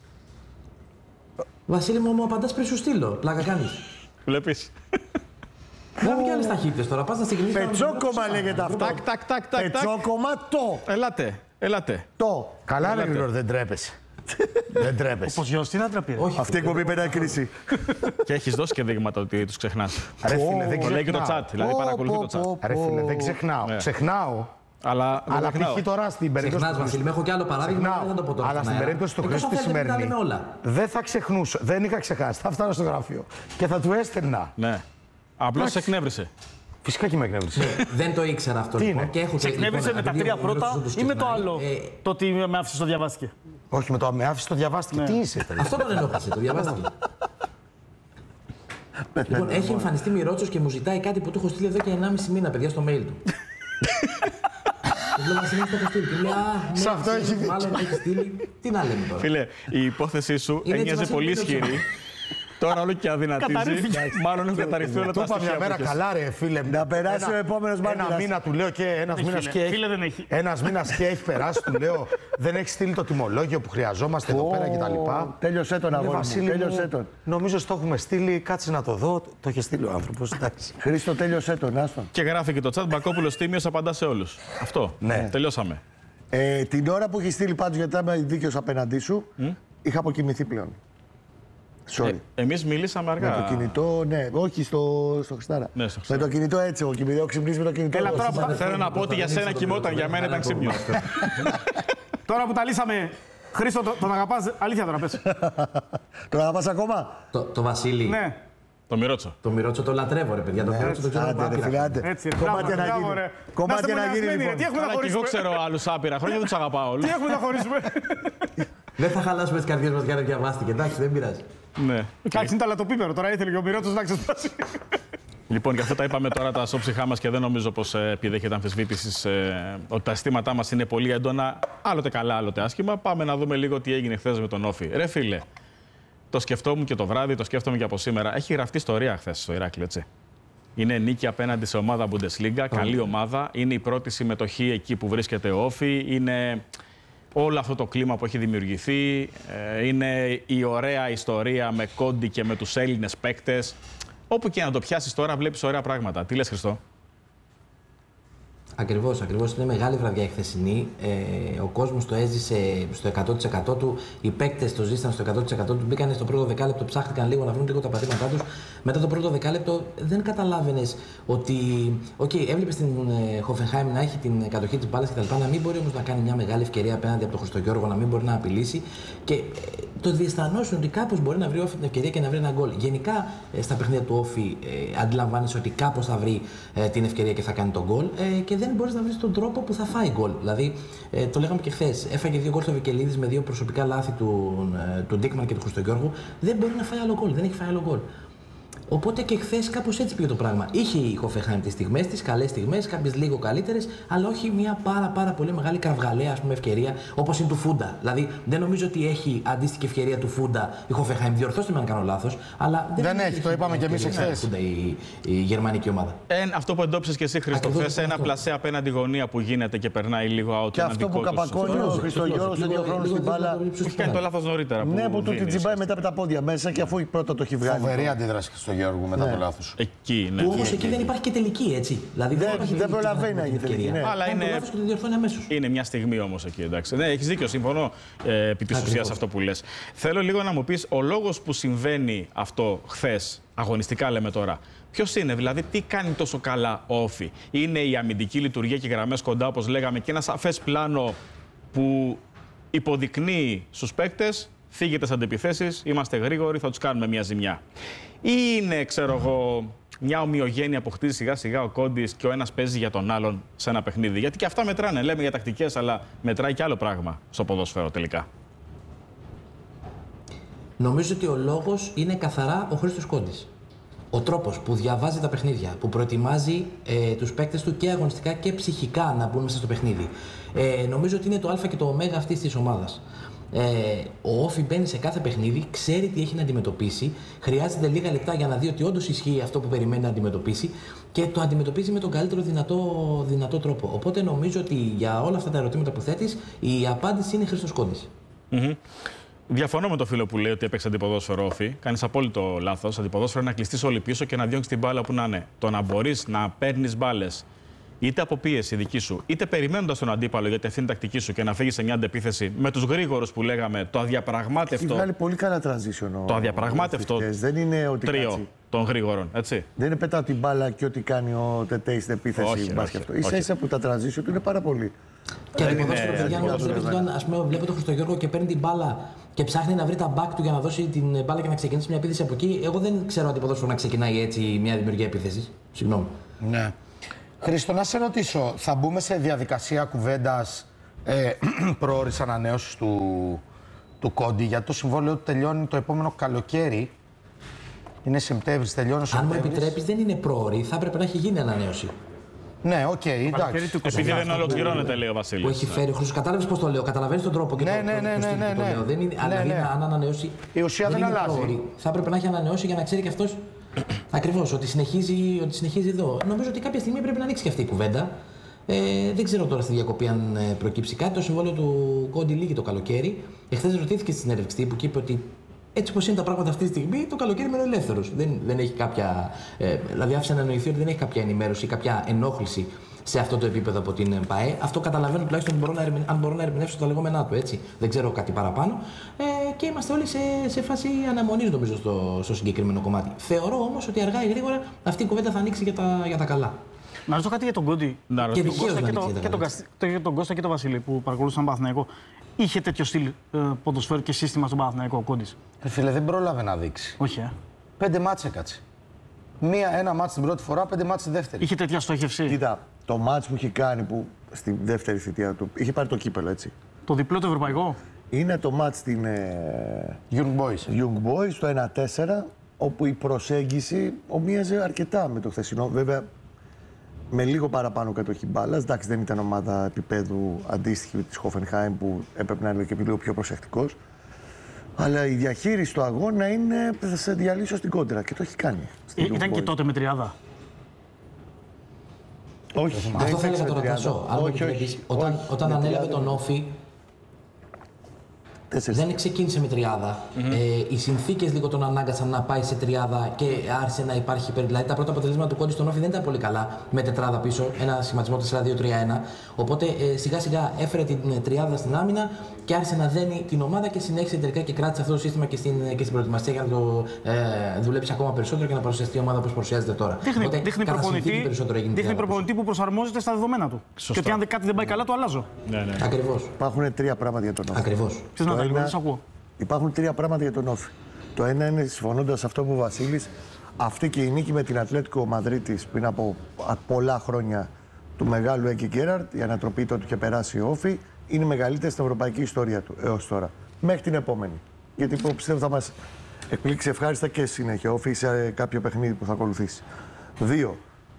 [SPEAKER 7] Βασίλη μου, μου απαντάς πριν σου στείλω. Πλάκα κάνεις.
[SPEAKER 2] Βλέπεις.
[SPEAKER 7] Γράφει και άλλες ταχύτητες τώρα. Πας να συγκινήσεις.
[SPEAKER 1] Πετσόκομα λέγεται αυτό.
[SPEAKER 2] Τάκ, τάκ, τακ, τακ, τάκ.
[SPEAKER 1] Πετσόκομα το.
[SPEAKER 2] Ελάτε. Ελάτε.
[SPEAKER 1] Το.
[SPEAKER 4] Καλά, ρε Γρηγόρη, δεν τρέπεσαι. Δεν τρέπεσαι.
[SPEAKER 3] Όπως γιος, τι να τραπεί.
[SPEAKER 7] Όχι,
[SPEAKER 1] Αυτή η εκπομπή περνάει κρίση.
[SPEAKER 2] Και έχει δώσει και δείγματα ότι του ξεχνά.
[SPEAKER 4] Ρε φίλε, δεν
[SPEAKER 2] Το λέει και το
[SPEAKER 4] ξεχνάω.
[SPEAKER 2] chat. Δηλαδή παρακολουθεί το chat.
[SPEAKER 4] Ρε φίλε, δεν ξεχνάω.
[SPEAKER 2] Ναι.
[SPEAKER 4] Ξεχνάω.
[SPEAKER 2] Αλλά δεν
[SPEAKER 4] Αλλά
[SPEAKER 2] ξεχνάω.
[SPEAKER 4] π.χ. τώρα στην περίπτωση.
[SPEAKER 7] Ξεχνάς,
[SPEAKER 4] του
[SPEAKER 7] Βασίλη,
[SPEAKER 4] Χρήστου-
[SPEAKER 7] με έχω κι άλλο παράδειγμα.
[SPEAKER 4] Ξεχνάω.
[SPEAKER 7] Δεν θα το πω τώρα.
[SPEAKER 4] Αλλά
[SPEAKER 7] στον
[SPEAKER 4] στην
[SPEAKER 7] αέρα.
[SPEAKER 4] περίπτωση του
[SPEAKER 7] Εκτός
[SPEAKER 4] Χρήστου τη
[SPEAKER 7] αν θέλετε να τα
[SPEAKER 4] σημερινή.
[SPEAKER 7] λέμε όλα.
[SPEAKER 4] Δεν θα ξεχνούσα. Δεν είχα ξεχάσει. Θα φτάνω στο γραφείο. Και θα του έστελνα.
[SPEAKER 2] Ναι. Απλώ σε εκνεύρισε.
[SPEAKER 4] Φυσικά και με εκνεύρισε.
[SPEAKER 7] Δεν το ήξερα αυτό
[SPEAKER 4] Τι
[SPEAKER 7] λοιπόν.
[SPEAKER 4] είναι?
[SPEAKER 7] Και έχω
[SPEAKER 3] Σε
[SPEAKER 7] και-
[SPEAKER 3] εκνεύρισε
[SPEAKER 7] λοιπόν,
[SPEAKER 3] με τα
[SPEAKER 7] επειδή
[SPEAKER 3] τρία
[SPEAKER 7] ο Γιώργος
[SPEAKER 3] πρώτα
[SPEAKER 7] τους
[SPEAKER 3] ή με το
[SPEAKER 7] ξεχνάει,
[SPEAKER 3] άλλο.
[SPEAKER 7] ε,
[SPEAKER 3] Το ότι με άφησε το διαβάστηκε.
[SPEAKER 4] Όχι, με το με άφησε το διαβάστηκε. Τι είσαι, τέλος.
[SPEAKER 7] Αυτό τον ενόχλησε, το διαβάστηκε. Λοιπόν, έχει εμφανιστεί Μιρότσος και μου ζητάει κάτι που του έχω στείλει εδώ και ενάμιση μήνα, παιδιά, στο mail του. Του λέω, Βασίλη, το έχω στείλει. Του λέει, α, ναι,
[SPEAKER 4] Σε αυτό
[SPEAKER 7] ξέρεις,
[SPEAKER 4] έχει δίκιο.
[SPEAKER 7] μάλλον έχει στείλει. Τι να λέμε τώρα.
[SPEAKER 2] Φίλε, η υπόθεσή σου
[SPEAKER 7] Είναι έτσι,
[SPEAKER 2] έμοιαζε
[SPEAKER 7] Βασίλη,
[SPEAKER 2] πολύ
[SPEAKER 7] δεν το
[SPEAKER 2] ισχυρή. Τώρα όλο και αδυνατίζει.
[SPEAKER 3] Καταρρίφθηκε.
[SPEAKER 2] Μάλλον έχουν καταρριφθεί όλα
[SPEAKER 4] Του
[SPEAKER 2] τα
[SPEAKER 4] είπα μια
[SPEAKER 2] στοιχεία
[SPEAKER 4] μέρα,
[SPEAKER 2] που έχεις.
[SPEAKER 4] καλά ρε φίλε.
[SPEAKER 1] Να περάσει
[SPEAKER 4] Ένα-
[SPEAKER 1] ο επόμενος
[SPEAKER 4] Ένα
[SPEAKER 1] μάρτυρας.
[SPEAKER 4] μήνα του λέω και ένα
[SPEAKER 3] έχει,
[SPEAKER 4] μήνα
[SPEAKER 3] φίλε.
[SPEAKER 4] και έχει.
[SPEAKER 3] Φίλε, δεν έχει.
[SPEAKER 4] Ένας μήνας και έχει περάσει, του λέω. Δεν έχει στείλει το τιμολόγιο που χρειαζόμαστε εδώ πέρα κτλ.
[SPEAKER 1] Τέλειωσέ τον αγώνα μου.
[SPEAKER 4] Βασίλη,
[SPEAKER 1] Τέλειωσέ
[SPEAKER 4] μου,
[SPEAKER 1] τον.
[SPEAKER 4] νομίζω ότι το έχουμε στείλει. Κάτσε να το δω. Το έχει στείλει ο άνθρωπο. Εντάξει.
[SPEAKER 1] Χρήστο, τέλειωσέ τον. Άστον.
[SPEAKER 2] Και γράφει και το chat. Μπακόπουλος Τίμιος απαντά σε όλους. Αυτό.
[SPEAKER 4] Ναι.
[SPEAKER 2] Τελειώσαμε.
[SPEAKER 1] Ε, την ώρα που έχει στείλει πάντως, γιατί είμαι δίκαιος απέναντί σου, είχα αποκοιμηθεί πλέον. Sorry.
[SPEAKER 2] Ε, εμείς μιλήσαμε αργά.
[SPEAKER 1] Με το κινητό, ναι, όχι στο, στο Χριστάρα.
[SPEAKER 2] Ναι, στο
[SPEAKER 1] με
[SPEAKER 2] Χριστάρα.
[SPEAKER 1] το κινητό έτσι, ο κινητό, έχω ξυπνήσει με το κινητό.
[SPEAKER 3] Έλα, τώρα
[SPEAKER 1] Εγώ,
[SPEAKER 3] που-
[SPEAKER 2] Θέλω να πω ότι για σένα κοιμόταν, για μένα ήταν ξύπνιο.
[SPEAKER 3] Τώρα που τα λύσαμε, Χρήστο, το- τον αγαπάς, αλήθεια τώρα πες.
[SPEAKER 1] Τώρα να πας ακόμα.
[SPEAKER 7] Το, το Βασίλη,
[SPEAKER 3] Ναι,
[SPEAKER 2] Το Μιρότσο.
[SPEAKER 7] το Μιρότσο το λατρεύω, ρε παιδιά. Το Μιρότσο το ξέρω από
[SPEAKER 1] Άντε, ρε
[SPEAKER 7] άπειρα
[SPEAKER 1] φίλε,
[SPEAKER 7] χρόνια.
[SPEAKER 1] άντε.
[SPEAKER 3] έτσι. ρε.
[SPEAKER 1] Κομμάτια
[SPEAKER 3] Μπράβο,
[SPEAKER 1] να
[SPEAKER 3] μπράβο,
[SPEAKER 1] γίνει.
[SPEAKER 3] ρε.
[SPEAKER 1] Κομμάτια
[SPEAKER 3] Να
[SPEAKER 1] να
[SPEAKER 3] είστε
[SPEAKER 1] γίνει,
[SPEAKER 3] μονιασμένοι, ρε.
[SPEAKER 1] λοιπόν.
[SPEAKER 3] Τι έχουμε να
[SPEAKER 2] Αλλά και εγώ
[SPEAKER 3] χωρίσουμε.
[SPEAKER 2] ξέρω άλλους άπειρα χρόνια, δεν τους αγαπάω όλους.
[SPEAKER 3] Τι έχουμε να χωρίσουμε.
[SPEAKER 7] Δεν θα χαλάσουμε τις καρδιές μας για να διαβάστηκε. Εντάξει, δεν πειράζει.
[SPEAKER 2] Ναι.
[SPEAKER 3] Εντάξει, είναι ταλατοπίπερο. Τώρα ήθελε και ο Μιρότσος να ξεσπάσει.
[SPEAKER 2] Λοιπόν, και αυτό τα είπαμε τώρα τα σώψυχά μας και δεν νομίζω πως ε, επιδέχεται αμφισβήτησης ε, ότι τα αισθήματά μας είναι πολύ έντονα, άλλοτε καλά, άλλοτε άσχημα. Πάμε να δούμε λίγο τι έγινε χθες με τον Όφη. Ρε φίλε, το σκεφτόμουν και το βράδυ, το σκέφτομαι και από σήμερα. Έχει γραφτεί ιστορία χθες στο Ηράκλειο, έτσι. Είναι νίκη απέναντι σε ομάδα Bundesliga, καλή ομάδα. Είναι η πρώτη συμμετοχή εκεί που βρίσκεται ο Όφη. Είναι όλο αυτό το κλίμα που έχει δημιουργηθεί. Ε, είναι η ωραία ιστορία με Κόντι και με τους Έλληνες παίκτες. Όπου και να το πιάσεις τώρα, βλέπεις ωραία πράγματα. Τι λες, Χριστό?
[SPEAKER 7] Ακριβώς, ακριβώς. Είναι μεγάλη βραδιά η χθεσινή. Ε, ο κόσμος το έζησε στο εκατό τοις εκατό του. Οι παίκτες το ζήσαν στο εκατό τοις εκατό του. Μπήκαν στο πρώτο δεκάλεπτο, ψάχτηκαν λίγο να βρουν λίγο τα πατήματά τους. Μετά το πρώτο δεκάλεπτο δεν καταλάβαινες ότι. Οκ, okay, έβλεπες την Hoffenheim να έχει την κατοχή της μπάλας κτλ. Να μην μπορεί όμως να κάνει μια μεγάλη ευκαιρία απέναντι από τον Χριστογιώργο, να μην μπορεί να απειλήσει. Και ε, το διαισθανόσουν ότι κάπως μπορεί να βρει ο Όφη την ευκαιρία και να βρει ένα γκολ. Γενικά ε, στα παιχνίδια του Όφη ε, αντιλαμβάνεσαι ότι κάπως θα βρει ε, την ευκαιρία και θα κάνει τον γκολ. Ε, και δεν μπορεί να βρει τον τρόπο που θα φάει γκολ. Δηλαδή, ε, το λέγαμε και χθες, έφαγε δύο γκολ στο Βικελίδης με δύο προσωπικά λάθη του, ε, του Ντίκμαν και του Χριστογιώργου. Δεν μπορεί να φάει άλλο γκολ. Δεν έχει φάει άλλο γκολ. Οπότε και χθες κάπως έτσι πήγε το πράγμα. Είχε η Hoffenheim τις στιγμές της, καλές στιγμές, κάποιες λίγο καλύτερες, αλλά όχι μια πάρα πάρα πολύ μεγάλη κραυγαλαία ας πούμε, ευκαιρία όπως είναι του Φούντα. Δηλαδή δεν νομίζω ότι έχει αντίστοιχη ευκαιρία του Φούντα η Hoffenheim. Διορθώστε με αν κάνω λάθος, αλλά δεν,
[SPEAKER 4] Δεν
[SPEAKER 7] νομίζω
[SPEAKER 4] έχει,
[SPEAKER 7] ότι
[SPEAKER 4] το είπαμε
[SPEAKER 7] μια
[SPEAKER 4] και εμείς
[SPEAKER 7] ευκαιρία
[SPEAKER 4] εχθές.
[SPEAKER 7] του Φούντα η, η γερμανική ομάδα.
[SPEAKER 2] Ε, αυτό που εντόπισες και εσύ, Χριστό,
[SPEAKER 7] Ακριβώς,
[SPEAKER 2] χθες ένα
[SPEAKER 7] αυτό.
[SPEAKER 2] πλασέ απέναντι γωνία που γίνεται και περνάει λίγο out.
[SPEAKER 1] Και αυτό που καπακώνει ο Χριστογιώργος σε δύο χρόνους στην μπάλα.
[SPEAKER 2] Έχει κάνει το λάθος νωρίτερα.
[SPEAKER 1] Ναι, που του την
[SPEAKER 2] δίνει,
[SPEAKER 1] τσιμπάει μετά από τα πόδια μέσα και αφού πρώτα το έχει βγάλει.
[SPEAKER 4] Φοβερή αντίδραση στο Γιώργο μετά
[SPEAKER 1] Ναι.
[SPEAKER 4] το λάθος.
[SPEAKER 2] Εκεί, ναι.
[SPEAKER 7] Που όμως εκεί δεν υπάρχει και τελική, έτσι. Δηλαδή
[SPEAKER 1] Δεν-
[SPEAKER 7] υπάρχει
[SPEAKER 1] δεν
[SPEAKER 7] τελική
[SPEAKER 1] προλαβαίνει να γίνει
[SPEAKER 7] ευκαιρία.
[SPEAKER 1] τελική, ναι.
[SPEAKER 2] Αλλά
[SPEAKER 7] Κάνει το
[SPEAKER 2] είναι-
[SPEAKER 7] λάθος και το διορθώνει αμέσως.
[SPEAKER 2] Είναι μια στιγμή όμως εκεί, εντάξει. Ναι, έχεις δίκιο, συμφωνώ ε, επί της ουσίας αυτό που λες. Θέλω λίγο να μου πεις ο λόγος που συμβαίνει αυτό χθες, αγωνιστικά λέμε τώρα. Ποιος είναι, δηλαδή, τι κάνει τόσο καλά ο Όφη? Είναι η αμυντική λειτουργία και οι γραμμές κοντά, όπως λέγαμε, και ένα σαφές πλάνο που υποδεικνύει στους παίκτες, φύγετε στις αντιπιθέσεις, είμαστε γρήγοροι, θα τους κάνουμε μια ζημιά. Ή είναι, ξέρω εγώ, μια ομοιογένεια που χτίζει σιγά σιγά ο Κόντις και ο ένας παίζει για τον άλλον σε ένα παιχνίδι? Γιατί και αυτά μετράνε. Λέμε για τακτικές, αλλά μετράει και άλλο πράγμα στο ποδόσφαιρο τελικά.
[SPEAKER 7] Νομίζω ότι ο λόγος είναι καθαρά ο Χρήστος Κόντης. Ο τρόπος που διαβάζει τα παιχνίδια, που προετοιμάζει ε, τους παίκτες του και αγωνιστικά και ψυχικά να μπουν μέσα στο παιχνίδι. Ε, νομίζω ότι είναι το α και το ω αυτής της ομάδας. Ε, ο Όφη μπαίνει σε κάθε παιχνίδι, ξέρει τι έχει να αντιμετωπίσει, χρειάζεται λίγα λεπτά για να δει ότι όντως ισχύει αυτό που περιμένει να αντιμετωπίσει και το αντιμετωπίζει με τον καλύτερο δυνατό, δυνατό τρόπο. Οπότε νομίζω ότι για όλα αυτά τα ερωτήματα που θέτεις, η απάντηση είναι Χρήστος Κόντης.
[SPEAKER 2] Mm-hmm. Διαφωνώ με το φίλο που λέει ότι έπαιξε αντιποδόσφαιρο Όφη. Κάνεις απόλυτο λάθος. Αντιποδόσφαιρο είναι να κλειστείς όλοι πίσω και να διώξεις την μπάλα που να είναι. Το να μπορείς να παίρνεις μπάλες είτε από πίεση δική σου, είτε περιμένοντας τον αντίπαλο, γιατί αυτή είναι η τακτική σου και να φύγεις σε μια αντεπίθεση με τους γρήγορους που λέγαμε, το αδιαπραγμάτευτο.
[SPEAKER 1] Έχει βγάλει πολύ καλά transition.
[SPEAKER 2] Το αδιαπραγμάτευτο
[SPEAKER 1] δεν είναι ότι
[SPEAKER 2] τρίο
[SPEAKER 1] κάτσει.
[SPEAKER 2] των γρήγορων, έτσι.
[SPEAKER 1] Δεν είναι πετάω την μπάλα και ό,τι κάνει ο Τετέι στην επίθεση.
[SPEAKER 2] Όχι, όχι,
[SPEAKER 1] αυτό.
[SPEAKER 2] όχι.
[SPEAKER 1] Ίσα ίσα που τα transition του είναι πάρα πολύ.
[SPEAKER 7] Και
[SPEAKER 2] Δεν
[SPEAKER 7] το
[SPEAKER 2] είναι-
[SPEAKER 7] ποδόσφαιρο, παιδιά, όπως βλέπετε, όταν, ας πούμε, βλέπω τον Χριστογιώργο και παίρνει την μπάλα και ψάχνει να βρει τα back του για να δώσει την μπάλα και να ξεκινήσει μια επίθεση από εκεί. Εγώ δεν ξέρω αν το ποδόσφαιρο να ξεκινάει έτσι μια δημιουργία επίθεση. Συγγνώμη.
[SPEAKER 4] Ναι. Χρήστο, να σε ρωτήσω, θα μπούμε σε διαδικασία κουβέντας ε, προώρης ανανέωσης του, του Κόντι, γιατί το συμβόλαιο του τελειώνει το επόμενο καλοκαίρι. Είναι Σεπτέμβρης, τελειώνει ο
[SPEAKER 7] Αν μου
[SPEAKER 4] Σεπτέμβρης.
[SPEAKER 7] επιτρέπει, δεν είναι πρόωρη, θα έπρεπε να έχει γίνει ανανέωση.
[SPEAKER 4] Ναι, οκ, εντάξει.
[SPEAKER 2] Επειδή δεν ολοκληρώνεται, λέει ο
[SPEAKER 7] Που
[SPEAKER 2] Βασίλης.
[SPEAKER 7] έχει φέρει ο Χρήστος. Κατάλαβες πώς το λέω, καταλαβαίνεις τον τρόπο και
[SPEAKER 4] Ναι,
[SPEAKER 7] το,
[SPEAKER 4] ναι,
[SPEAKER 7] το-
[SPEAKER 4] ναι,
[SPEAKER 7] το
[SPEAKER 4] ναι,
[SPEAKER 7] στυλ
[SPEAKER 4] ναι,
[SPEAKER 7] που το
[SPEAKER 4] ναι.
[SPEAKER 7] λέω. Δεν είναι,
[SPEAKER 4] Ναι,
[SPEAKER 7] αλλά
[SPEAKER 4] ναι.
[SPEAKER 7] αν ανανεώσει.
[SPEAKER 4] Η ουσία δεν
[SPEAKER 7] είναι
[SPEAKER 4] αλλάζει.
[SPEAKER 7] πρόωρη. Θα έπρεπε να έχει ανανεώσει για να ξέρει και αυτός ακριβώς ότι συνεχίζει, ότι συνεχίζει εδώ. Νομίζω ότι κάποια στιγμή πρέπει να ανοίξει και αυτή η κουβέντα. Ε, δεν ξέρω τώρα στη διακοπή αν ε, προκύψει κάτι. Το συμβόλαιο του Κόντι λύγει το καλοκαίρι. Εχθές ρωτήθηκε στη συνέντευξη τύπου και είπε ότι έτσι όπως είναι τα πράγματα αυτή τη στιγμή, το καλοκαίρι μένει ελεύθερος. Δεν, δεν έχει κάποια. Ε, δηλαδή, άφησε να εννοηθεί ότι δεν έχει κάποια ενημέρωση ή κάποια ενόχληση σε αυτό το επίπεδο από την ΠΑΕ. Αυτό καταλαβαίνω τουλάχιστον μπορώ να ερμηνε... αν μπορώ να ερμηνεύσω τα λεγόμενά του. Έτσι. Δεν ξέρω κάτι παραπάνω. Ε, και είμαστε όλοι σε, σε φάση αναμονής, νομίζω, στο, στο συγκεκριμένο κομμάτι. Θεωρώ όμως ότι αργά ή γρήγορα αυτή η κουβέντα θα ανοίξει για τα, για τα καλά.
[SPEAKER 3] Να ρωτήσω κάτι για τον Κόντι.
[SPEAKER 2] Να
[SPEAKER 7] Και
[SPEAKER 2] ρωτήσω.
[SPEAKER 3] Τον
[SPEAKER 7] δικαίως
[SPEAKER 3] Κώστα
[SPEAKER 7] να
[SPEAKER 3] και, το,
[SPEAKER 7] ανοίξει
[SPEAKER 3] και,
[SPEAKER 7] για
[SPEAKER 3] τον,
[SPEAKER 7] τα
[SPEAKER 3] Κασ- το- τον Κώστα και τον Βασίλη που παρακολουθούσαν Παναθηναϊκό. Είχε τέτοιο στυλ ε, ποδοσφαίρου και σύστημα στον Παναθηναϊκό ο Κόντις.
[SPEAKER 4] Ε, Φίλε, δεν πρόλαβε να δείξει.
[SPEAKER 3] Όχι, ε.
[SPEAKER 4] Πέντε μάτς έκατσε. Μία, ένα μάτς την πρώτη φορά, πέντε μάτς τη δεύτερη.
[SPEAKER 3] Είχε τέτοια στόχευση.
[SPEAKER 1] Κοίτα, το μάτς που έχει κάνει που στη δεύτερη θητεία του είχε πάρει το κύπελο, έτσι.
[SPEAKER 3] Το διπλό το ευρωπαϊκό.
[SPEAKER 1] Είναι το μάτς στην ε,
[SPEAKER 4] Young Boys.
[SPEAKER 1] Young Boys, το ένα τέσσερα, όπου η προσέγγιση ομοίαζε αρκετά με το χθεσινό. Βέβαια, με λίγο παραπάνω κατοχή μπάλα. Εντάξει, δεν ήταν ομάδα επίπεδου αντίστοιχη με τη Hoffenheim που έπρεπε να είναι και λίγο πιο προσεκτικός. Αλλά η διαχείριση του αγώνα είναι θα σε διαλύσω στην κόντρα και το έχει κάνει.
[SPEAKER 3] Ε,
[SPEAKER 1] στην Young
[SPEAKER 3] ήταν και
[SPEAKER 1] Boys.
[SPEAKER 3] τότε με τριάδα.
[SPEAKER 1] Όχι,
[SPEAKER 7] Αυτό θα έλεγα
[SPEAKER 1] παίξαμε
[SPEAKER 7] τώρα,
[SPEAKER 1] τριάντα.
[SPEAKER 7] Τασό. Αν μου
[SPEAKER 1] Όχι,
[SPEAKER 7] επιτρέπεις,
[SPEAKER 1] όχι.
[SPEAKER 7] Όταν,
[SPEAKER 1] όχι.
[SPEAKER 7] όταν
[SPEAKER 1] Με
[SPEAKER 7] ανέλαβε
[SPEAKER 1] τριάντα
[SPEAKER 7] τον
[SPEAKER 1] δεν-
[SPEAKER 7] Όφη,
[SPEAKER 1] Τέσσερις.
[SPEAKER 7] δεν ξεκίνησε με τριάδα. Ε, οι συνθήκες λίγο τον ανάγκασαν να πάει σε τριάδα και άρχισε να υπάρχει. περι- Δηλαδή τα πρώτα αποτελέσματα του Κόντι στον Όφη δεν ήταν πολύ καλά με τετράδα πίσω, ένα σχηματισμό τέσσερα δύο τρία ένα. Οπότε ε, σιγά σιγά έφερε την ε, τριάδα στην άμυνα και άρχισε να δένει την ομάδα και συνέχισε τελικά και κράτησε αυτό το σύστημα και στην, και στην προετοιμασία για να το ε, δουλέψει ακόμα περισσότερο και να παρουσιαστεί η ομάδα όπως παρουσιάζεται τώρα.
[SPEAKER 3] Δείχνει,
[SPEAKER 7] Οπότε,
[SPEAKER 3] δείχνει
[SPEAKER 7] κατά συνθήκη
[SPEAKER 3] προπονητή,
[SPEAKER 7] περισσότερο έγινε
[SPEAKER 3] δείχνει
[SPEAKER 7] τριάδα πίσω.
[SPEAKER 3] προπονητή που προσαρμόζεται στα δεδομένα του.
[SPEAKER 2] Σωστά.
[SPEAKER 3] Και ότι αν δεν- κάτι δεν πάει καλά, το αλλάζω.
[SPEAKER 2] Ναι, ναι.
[SPEAKER 7] Ακριβώς.
[SPEAKER 1] Υπάρχουν τρία πράγματα για τον Όφη.
[SPEAKER 7] Ακριβώς.
[SPEAKER 3] Ποιος να
[SPEAKER 1] Το
[SPEAKER 3] τα λίγο,
[SPEAKER 1] ένα-
[SPEAKER 3] δεν σ' ακούω.
[SPEAKER 1] Υπάρχουν τρία πράγματα για τον Όφη. Το ένα είναι, συμφωνώντα σε αυτό που ο Βασίλης, αυτή και η νίκη με την Ατλέτικο Μαδρίτης πριν από α, πολλά χρόνια του μεγάλου Έκη Γκέραρτ, η ανατροπή του είχε περάσει ο Όφη, είναι η μεγαλύτερη στην ευρωπαϊκή ιστορία του έως τώρα. Μέχρι την επόμενη. Γιατί πιστεύω θα μας εκπλήξει ευχάριστα και συνέχεια ο Όφη σε κάποιο παιχνίδι που θα ακολουθήσει. Δύο.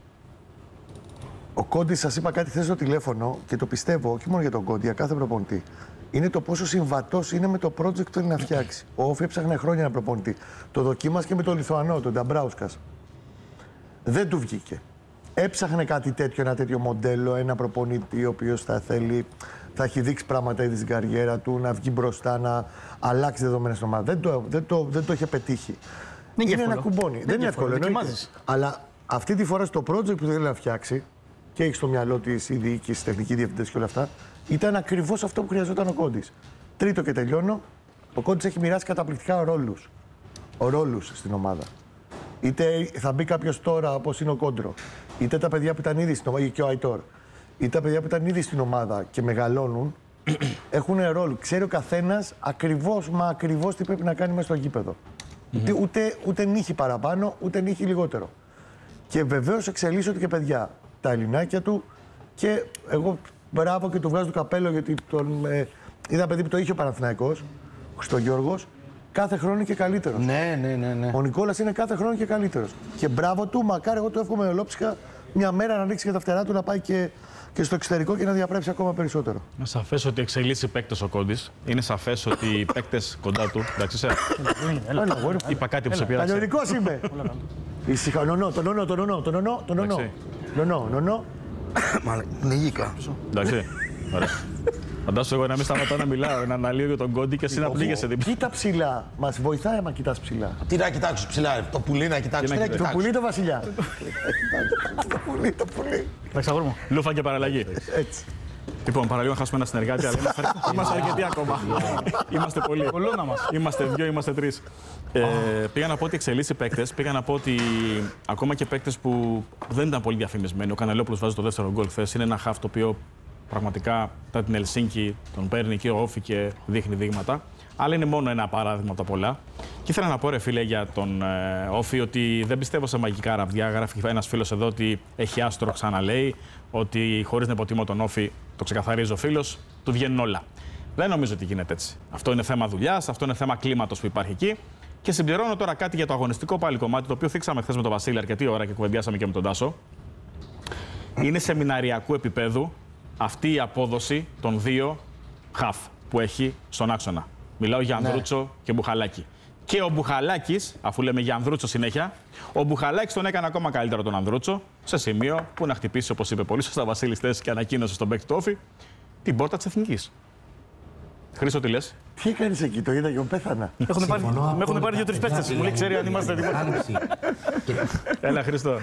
[SPEAKER 1] Ο Κόντι, σας είπα κάτι χθες στο τηλέφωνο και το πιστεύω όχι μόνο για τον Κόντι, για κάθε προπονητή. Είναι το πόσο συμβατός είναι με το project που θέλει να φτιάξει. Ο Όφη έψαχνε χρόνια ένα προπονητή. Το δοκίμασε και με τον Λιθουανό, τον Νταμπράουσκας. Δεν του βγήκε. Έψαχνε κάτι τέτοιο, ένα τέτοιο μοντέλο, ένα προπονητή ο οποίος θα θέλει, θα έχει δείξει πράγματα ήδη στην καριέρα του, να βγει μπροστά, να αλλάξει δεδομένα στην ομάδα. Δεν το, δεν το, δεν το είχε πετύχει.
[SPEAKER 3] Δεν είναι
[SPEAKER 1] είναι ένα
[SPEAKER 3] εύκολο.
[SPEAKER 1] κουμπόνι.
[SPEAKER 3] Δεν
[SPEAKER 1] Δεν,
[SPEAKER 3] είναι
[SPEAKER 1] είναι εύκολο.
[SPEAKER 3] εύκολο,
[SPEAKER 1] εννοείται.
[SPEAKER 3] δοκιμάζεις.
[SPEAKER 1] Αλλά αυτή τη φορά στο project που θέλει να φτιάξει και έχει στο μυαλό τη η διοίκηση, τεχνική διευθυντές και όλα αυτά, ήταν ακριβώς αυτό που χρειαζόταν ο Κόντις. Τρίτο και τελειώνω. Ο Κόντις έχει μοιράσει καταπληκτικά ρόλους. Ρόλους στην ομάδα. Είτε θα μπει κάποιο τώρα όπως είναι ο Κόντρο, είτε τα παιδιά που ήταν ήδη στην ομάδα και ο Αϊτόρ, είτε τα παιδιά που ήταν ήδη στην ομάδα και μεγαλώνουν, έχουν ρόλο. Ξέρει ο καθένας ακριβώς μα ακριβώς τι πρέπει να κάνει μέσα στο γήπεδο. Ούτε, ούτε, ούτε νύχει παραπάνω, ούτε νύχει λιγότερο. Και βεβαίως εξελίσσονται και παιδιά. Τα ελληνάκια του και εγώ μπράβο και του βγάζω το καπέλο γιατί τον, ε, είδα παιδί που το είχε ο Παναθηναϊκός, ο Χριστογιώργος, κάθε χρόνο είναι και καλύτερος.
[SPEAKER 4] Ναι, ναι, ναι, ναι.
[SPEAKER 1] Ο Νικόλας είναι κάθε χρόνο και καλύτερος. Και μπράβο του, μακάρι εγώ το εύχομαι ολόψυχα μια μέρα να ανοίξει και τα φτερά του να πάει και, και στο εξωτερικό και να διαπρέψει ακόμα περισσότερο.
[SPEAKER 2] Είναι σαφές ότι εξελίσσει παίκτες ο Κόντις. Είναι σαφές ότι οι παίκτες κοντά του. Εντάξει, σε...
[SPEAKER 1] Έλα, αγόρι μου.
[SPEAKER 2] είπα κάτι που σε πειράζει.
[SPEAKER 1] Κανονικός είμαι. Ήσυχα, νονό, τον νονό, τον νονό, τον νονό, τον νονό.
[SPEAKER 2] Εντάξει.
[SPEAKER 1] Νονό, νονό.
[SPEAKER 4] Λογικά.
[SPEAKER 2] Εντάξει. Ωραία. Φαντάσου εγώ να μην σταματάω να μιλάω, να αναλύω για τον Κόντι και εσύ να πνίγεσαι δίπλα.
[SPEAKER 1] Κοίτα ψηλά. Μας βοηθάει άμα κοιτάς ψηλά.
[SPEAKER 8] Τι να κοιτάξω ψηλά, ρε. Το πουλί να κοιτάξω. Τι να
[SPEAKER 1] Το
[SPEAKER 8] κοιτάξω.
[SPEAKER 1] πουλί το βασιλιά. Το πουλί, το πουλί.
[SPEAKER 3] Εντάξει, αγόρι μου.
[SPEAKER 2] Λούφα και παραλλαγή.
[SPEAKER 1] Έτσι.
[SPEAKER 2] Λοιπόν, παραλίγο να χάσουμε ένα συνεργάτη, αλλά είμαστε, είμαστε αρκετοί ακόμα. Είμαστε πολλοί.
[SPEAKER 3] Κολόνα μας.
[SPEAKER 2] Είμαστε δύο, είμαστε τρεις. Ε, πήγα να πω ότι εξελίσσει παίκτες. Πήγα να πω ότι ακόμα και παίκτες που δεν ήταν πολύ διαφημισμένοι. Ο Κανελόπουλος βάζει το δεύτερο γκολ χθες. Είναι ένα χαφ το οποίο πραγματικά μετά την Ελσίνκη τον παίρνει και ο Όφη και δείχνει δείγματα. Αλλά είναι μόνο ένα παράδειγμα από τα πολλά. Και ήθελα να πω, ρε φίλε, για τον ε, Όφη ότι δεν πιστεύω σε μαγικά ραβδιά. Γράφει ένας φίλος εδώ ότι έχει άστρο, ξαναλέει. Ότι χωρίς να υποτιμώ τον Όφη, το ξεκαθαρίζει ο φίλος, του βγαίνουν όλα. Δεν νομίζω ότι γίνεται έτσι. Αυτό είναι θέμα δουλειάς, αυτό είναι θέμα κλίματος που υπάρχει εκεί. Και συμπληρώνω τώρα κάτι για το αγωνιστικό πάλι κομμάτι, το οποίο θίξαμε χθες με τον Βασίλη αρκετή ώρα και κουβεντιάσαμε και με τον Τάσο. Είναι σεμιναριακού επίπεδου αυτή η απόδοση των δύο χαφ που έχει στον άξονα. Μιλάω για Ανδρούτσο ναι. και Μπουχαλάκη. Και ο Μπουχαλάκης, αφού λέμε για Ανδρούτσο συνέχεια, ο Μπουχαλάκης τον έκανε ακόμα καλύτερο τον Ανδρούτσο, σε σημείο που να χτυπήσει, όπως είπε πολύ σωστά Βασίλης χθες και ανακοίνωσε στον παίκτη του Όφη, την πόρτα της Εθνικής. Χρήστο, τι λες?
[SPEAKER 1] Τι έκανες εκεί, το είδα και πέθανα.
[SPEAKER 3] Με έχουν πάρει δύο-τρεις παίχτες. Μου λέει, ξέρει αν είμαστε έτοιμοι.
[SPEAKER 2] Έλα, Χρήστο.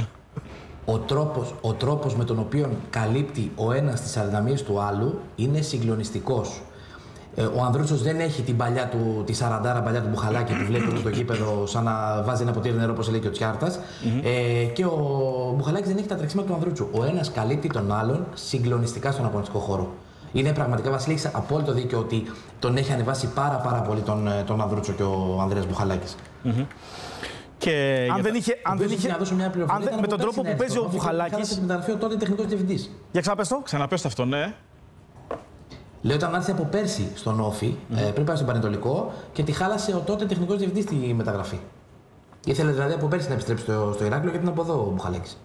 [SPEAKER 7] Ο τρόπος, ο τρόπος με τον οποίο καλύπτει ο ένας τις αδυναμίες του άλλου είναι συγκλονιστικός. Ο Ανδρούτσος δεν έχει την παλιά του, τη σαραντάρα παλιά του Μπουχαλάκη που βλέπει το γήπεδο σαν να βάζει ένα ποτήρι νερό, όπως λέει και ο Τσιάρτας. Mm-hmm. Ε, και ο Μπουχαλάκης δεν έχει τα τρεξίματα του Ανδρούτσου. Ο ένας καλύπτει τον άλλον συγκλονιστικά στον αγωνιστικό χώρο. Είναι πραγματικά, Βασίλη, έχεις απόλυτο δίκιο ότι τον έχει ανεβάσει πάρα, πάρα πολύ τον, τον Ανδρούτσο και ο Ανδρέας Μπουχαλάκης.
[SPEAKER 2] Mm-hmm. Και
[SPEAKER 3] αν δεν είχε. Αν δεν είχε αν δεν, με τον τρόπο που παίζει ο Μπουχαλάκης.
[SPEAKER 7] Την μεταγραφή ο τότε τεχνικός διευθυντής.
[SPEAKER 3] Για ξαναπες το.
[SPEAKER 2] Ξαναπες αυτό, ναι.
[SPEAKER 7] Λέω όταν άρχισε από πέρσι στον Όφη, mm. ε, πριν πάει στον Πανετολικό και τη χάλασε ο τότε τεχνικός διευθυντής στη μεταγραφή. Ήθελε δηλαδή από πέρσι να επιστρέψει στο, στο Ηράκλειο και την από εδώ ο Μπουχαλάκης.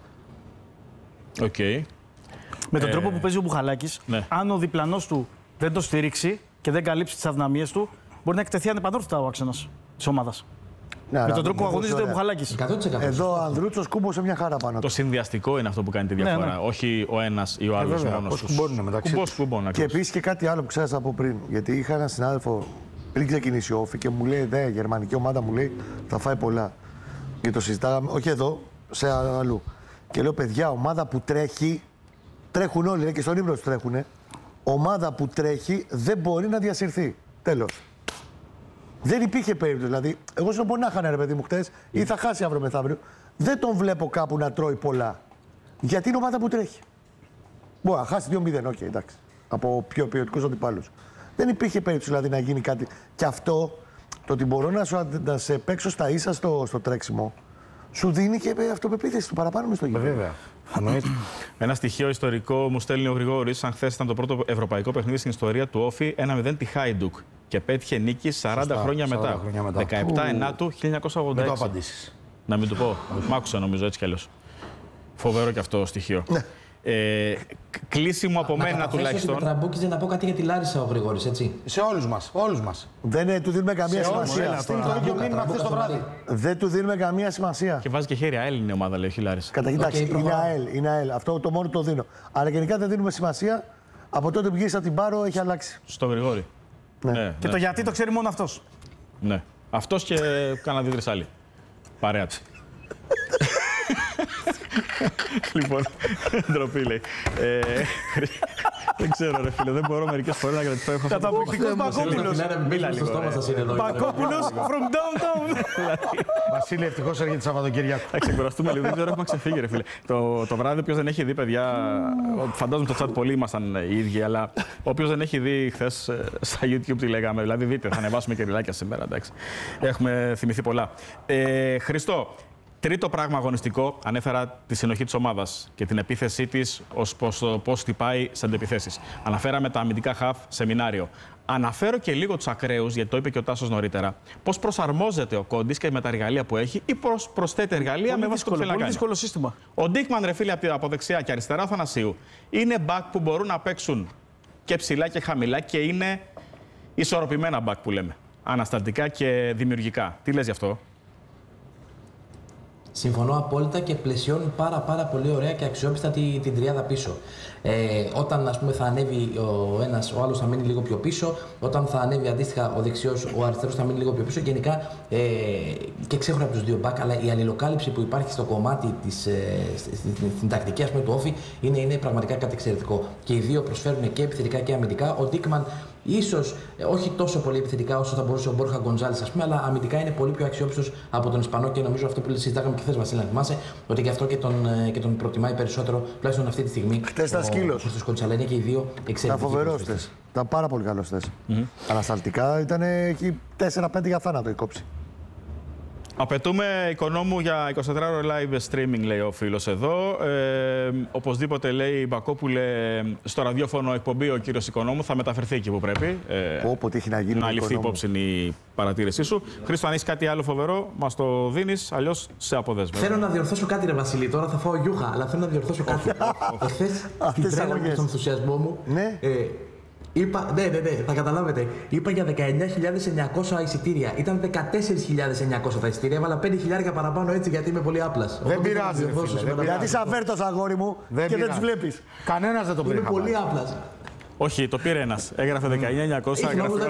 [SPEAKER 2] Οκ. Okay.
[SPEAKER 3] Με τον
[SPEAKER 2] ε...
[SPEAKER 3] τρόπο που παίζει ο Μπουχαλάκης, ναι. αν ο διπλανός του δεν το στηρίξει και δεν καλύψει τις αδυναμίες του, μπορεί να εκτεθεί ανεπανόρθωτα ο άξονας της ομάδας. Ναι, με τον τρόπο που αγωνίζεται ο Μπουχαλάκης.
[SPEAKER 1] Εδώ ο Ανδρούτσος κούμπωσε μια χαρά πάνω.
[SPEAKER 2] Το συνδυαστικό είναι αυτό που κάνει τη διαφορά. Ναι, ναι. Όχι ο ένας ή ο άλλος μόνος τους.
[SPEAKER 1] Κουμπώνουν μεταξύ τους. Και επίσης και κάτι άλλο που ξέρασα από πριν. Γιατί είχα έναν συνάδελφο πριν ξεκινήσει ο Όφη και μου λέει: Δε, η γερμανική ομάδα μου λέει θα φάει πολλά. Και το συζητάγαμε, όχι εδώ, σε αλλού. Και λέω: Παιδιά, ομάδα που τρέχει, τρέχουν όλοι, λέει, και στον ύμνο τους τρέχουνε. Ομάδα που τρέχει δεν μπορεί να διασυρθεί. Τέλος. Δεν υπήρχε περίπτωση. Δηλαδή, εγώ σου μπορεί να χάνε ρε παιδί μου χτες ή θα χάσει αύριο μεθαύριο. Δεν τον βλέπω κάπου να τρώει πολλά. Γιατί είναι ομάδα που τρέχει. Μπορεί να χάσει δύο μηδέν, οκ, okay, εντάξει. Από πιο ποιοτικούς αντιπάλους. Δεν υπήρχε περίπτωση δηλαδή να γίνει κάτι. Και αυτό, το ότι μπορώ να, σου, να σε παίξω στα ίσα στο, στο τρέξιμο, σου δίνει και αυτοπεποίθηση του παραπάνω μες στο γήπεδο.
[SPEAKER 8] Βέβαια.
[SPEAKER 2] Ένα στοιχείο ιστορικό μου στέλνει ο Γρηγόρης. Αν χθες ήταν το πρώτο ευρωπαϊκό παιχνίδι στην ιστορία του Όφη, ένα μηδέν τη Χάιντουκ. Και πέτυχε νίκη σαράντα Σωστά, χρόνια μετά. σαράντα χρόνια μετά. δεκαεπτά ενάτου χίλια εννιακόσια ογδόντα έξι.
[SPEAKER 8] Μην το απαντήσεις.
[SPEAKER 2] Να μην το πω. Μ' άκουσα νομίζω έτσι κι αλλιώς. Φοβερό και αυτό το στοιχείο. Ε, κλείσιμο από
[SPEAKER 7] να
[SPEAKER 2] μένα τουλάχιστον.
[SPEAKER 7] Να τραμπούκιζε να πω κάτι για τη Λάρισα ο Γρηγόρης, έτσι.
[SPEAKER 8] Σε όλους μας. Όλους μας.
[SPEAKER 1] Δεν του δίνουμε καμία σημασία.
[SPEAKER 8] Στείλει το ίδιο μήνυμα χθες το βράδυ.
[SPEAKER 1] Δεν του δίνουμε καμία σημασία.
[SPEAKER 2] Και βάζει και χέρι ΑΕΛ είναι η ομάδα, λέει, όχι Λάρισα.
[SPEAKER 1] Κατακοίταξε, okay, είναι ΑΕΛ, είναι ΑΕΛ. Αυτό το μόνο το δίνω. Αλλά γενικά δεν δίνουμε σημασία. Από τότε που γύρισα την Πάρο έχει αλλάξει.
[SPEAKER 2] Στο Γρηγόρη.
[SPEAKER 1] Ναι.
[SPEAKER 2] Ναι,
[SPEAKER 3] και
[SPEAKER 2] ναι.
[SPEAKER 3] το γιατί το ξέρει μόνο αυτός.
[SPEAKER 2] Ναι. Αυτός και κάνα δύο-τρεις άλλοι. Παρέα του. Λοιπόν, ντροπή λέει. Ε, δεν ξέρω ρε φίλε, δεν μπορώ μερικές φορές να κρατηθώ.
[SPEAKER 3] Καταπληκτικός Μπακόπουλος. Μπακόπουλος from downtown.
[SPEAKER 8] Βασίλη, ευτυχώς έρχεται Σαββατοκύριακο.
[SPEAKER 2] Θα ξεκουραστούμε λίγο, δεν ξέρω, έχουμε ξεφύγει ρε φίλε. Το βράδυ, όποιος δεν έχει δει, παιδιά, φαντάζομαι στο chat πολλοί ήμασταν οι ίδιοι, αλλά όποιος δεν έχει δει χθες στα YouTube τι λέγαμε, δηλαδή δείτε, θα ανεβάσουμε και ριλάκια σήμερα, εντάξει. Έχουμε θυμηθεί πολλά. Χριστό. Τρίτο πράγμα αγωνιστικό, ανέφερα τη συνοχή της ομάδας και την επίθεσή της ως πώς χτυπάει σε αντεπιθέσεις. Αναφέραμε τα αμυντικά χαφ σεμινάριο. Αναφέρω και λίγο τους ακραίους, γιατί το είπε και ο Τάσος νωρίτερα, πώς προσαρμόζεται ο Κόντις και με τα εργαλεία που έχει ή πώς προσθέτει εργαλεία πολύ με βάση το που θέλει να κάνει.
[SPEAKER 3] Δύσκολο σύστημα.
[SPEAKER 2] Ο Ντίκμαν, ρε φίλε, από δεξιά και αριστερά Θανασίου, είναι μπακ που μπορούν να παίξουν και ψηλά και χαμηλά και είναι ισορροπημένα μπακ που λέμε. Αναστατικά και δημιουργικά. Τι λες γι' αυτό?
[SPEAKER 7] Συμφωνώ απόλυτα και πλαισιώνει πάρα, πάρα πολύ ωραία και αξιόπιστα την, την τριάδα πίσω. Ε, όταν ας πούμε, θα ανέβει ο ένας, ο άλλος θα μείνει λίγο πιο πίσω. Όταν θα ανέβει αντίστοιχα ο δεξιός, ο αριστερός θα μείνει λίγο πιο πίσω. Γενικά ε, και ξέχωρα από τους δύο μπακ, αλλά η αλληλοκάλυψη που υπάρχει στο κομμάτι της, ε, στην, στην τακτική ας πούμε, του όφη είναι, είναι πραγματικά κάτι εξαιρετικό. Και οι δύο προσφέρουν και επιθετικά και αμυντικά. Ο Ντίκμαν ίσως ε, όχι τόσο πολύ επιθετικά όσο θα μπορούσε ο Μπόρχα Γκοντζάλης, ας πούμε, αλλά αμυντικά είναι πολύ πιο αξιόπιστος από τον Ισπανό και νομίζω αυτό που συζητάγαμε και χθες, Βασίλη, να θυμάσαι, ότι γι' αυτό και τον, και τον προτιμάει περισσότερο, τουλάχιστον αυτή τη στιγμή.
[SPEAKER 1] Χτες ήταν σκύλος.
[SPEAKER 7] Στους Κοντσαλά είναι και οι δύο εξαιρετικοί.
[SPEAKER 1] Ήταν φοβερός χτες. Ήταν πάρα πολύ καλός χτες. Mm-hmm. Ανασταλτικά ήταν εκεί τέσσερα πέντε για θάνατο η κόψη.
[SPEAKER 2] Απαιτούμε Οικονόμου για εικοσιτετράωρο live streaming, λέει ο φίλος εδώ. Ε, οπωσδήποτε, λέει Μπακόπουλε, στο ραδιόφωνο εκπομπή ο κύριος Οικονόμου θα μεταφερθεί εκεί που πρέπει. Ε,
[SPEAKER 1] Πω, τι έχει να γίνει.
[SPEAKER 2] Να ληφθεί υπόψη η παρατήρησή σου. Χρήστο, αν έχεις κάτι άλλο φοβερό, μας το δίνεις, αλλιώς σε αποδέσμευμα.
[SPEAKER 7] Θέλω να διορθώσω κάτι, ρε Βασίλη. Τώρα θα φάω γιούχα, αλλά θέλω να διορθώσω κάτι. Εχθές, στην τρέλα μου, στον ενθουσιασμό μου.
[SPEAKER 1] Ναι.
[SPEAKER 7] Ε, Είπα, ναι, ναι, ναι, θα καταλάβετε. Είπα για δεκαεννιά χιλιάδες εννιακόσια εισιτήρια. Ήταν δεκατέσσερις χιλιάδες εννιακόσια τα εισιτήρια. Έβαλα πέντε χιλιάδες παραπάνω έτσι γιατί είμαι πολύ άπλας.
[SPEAKER 8] Δεν πειράζει.
[SPEAKER 1] Γιατί είσαι αβέρτος, αγόρι μου,
[SPEAKER 8] δεν
[SPEAKER 1] και
[SPEAKER 8] πειράζει.
[SPEAKER 1] δεν τους βλέπεις.
[SPEAKER 8] Κανένας δεν το πήρε.
[SPEAKER 7] Είμαι πολύ άπλας.
[SPEAKER 2] Όχι, το πήρε ένας. Έγραφε δεκαεννιά χιλιάδες εννιακόσια.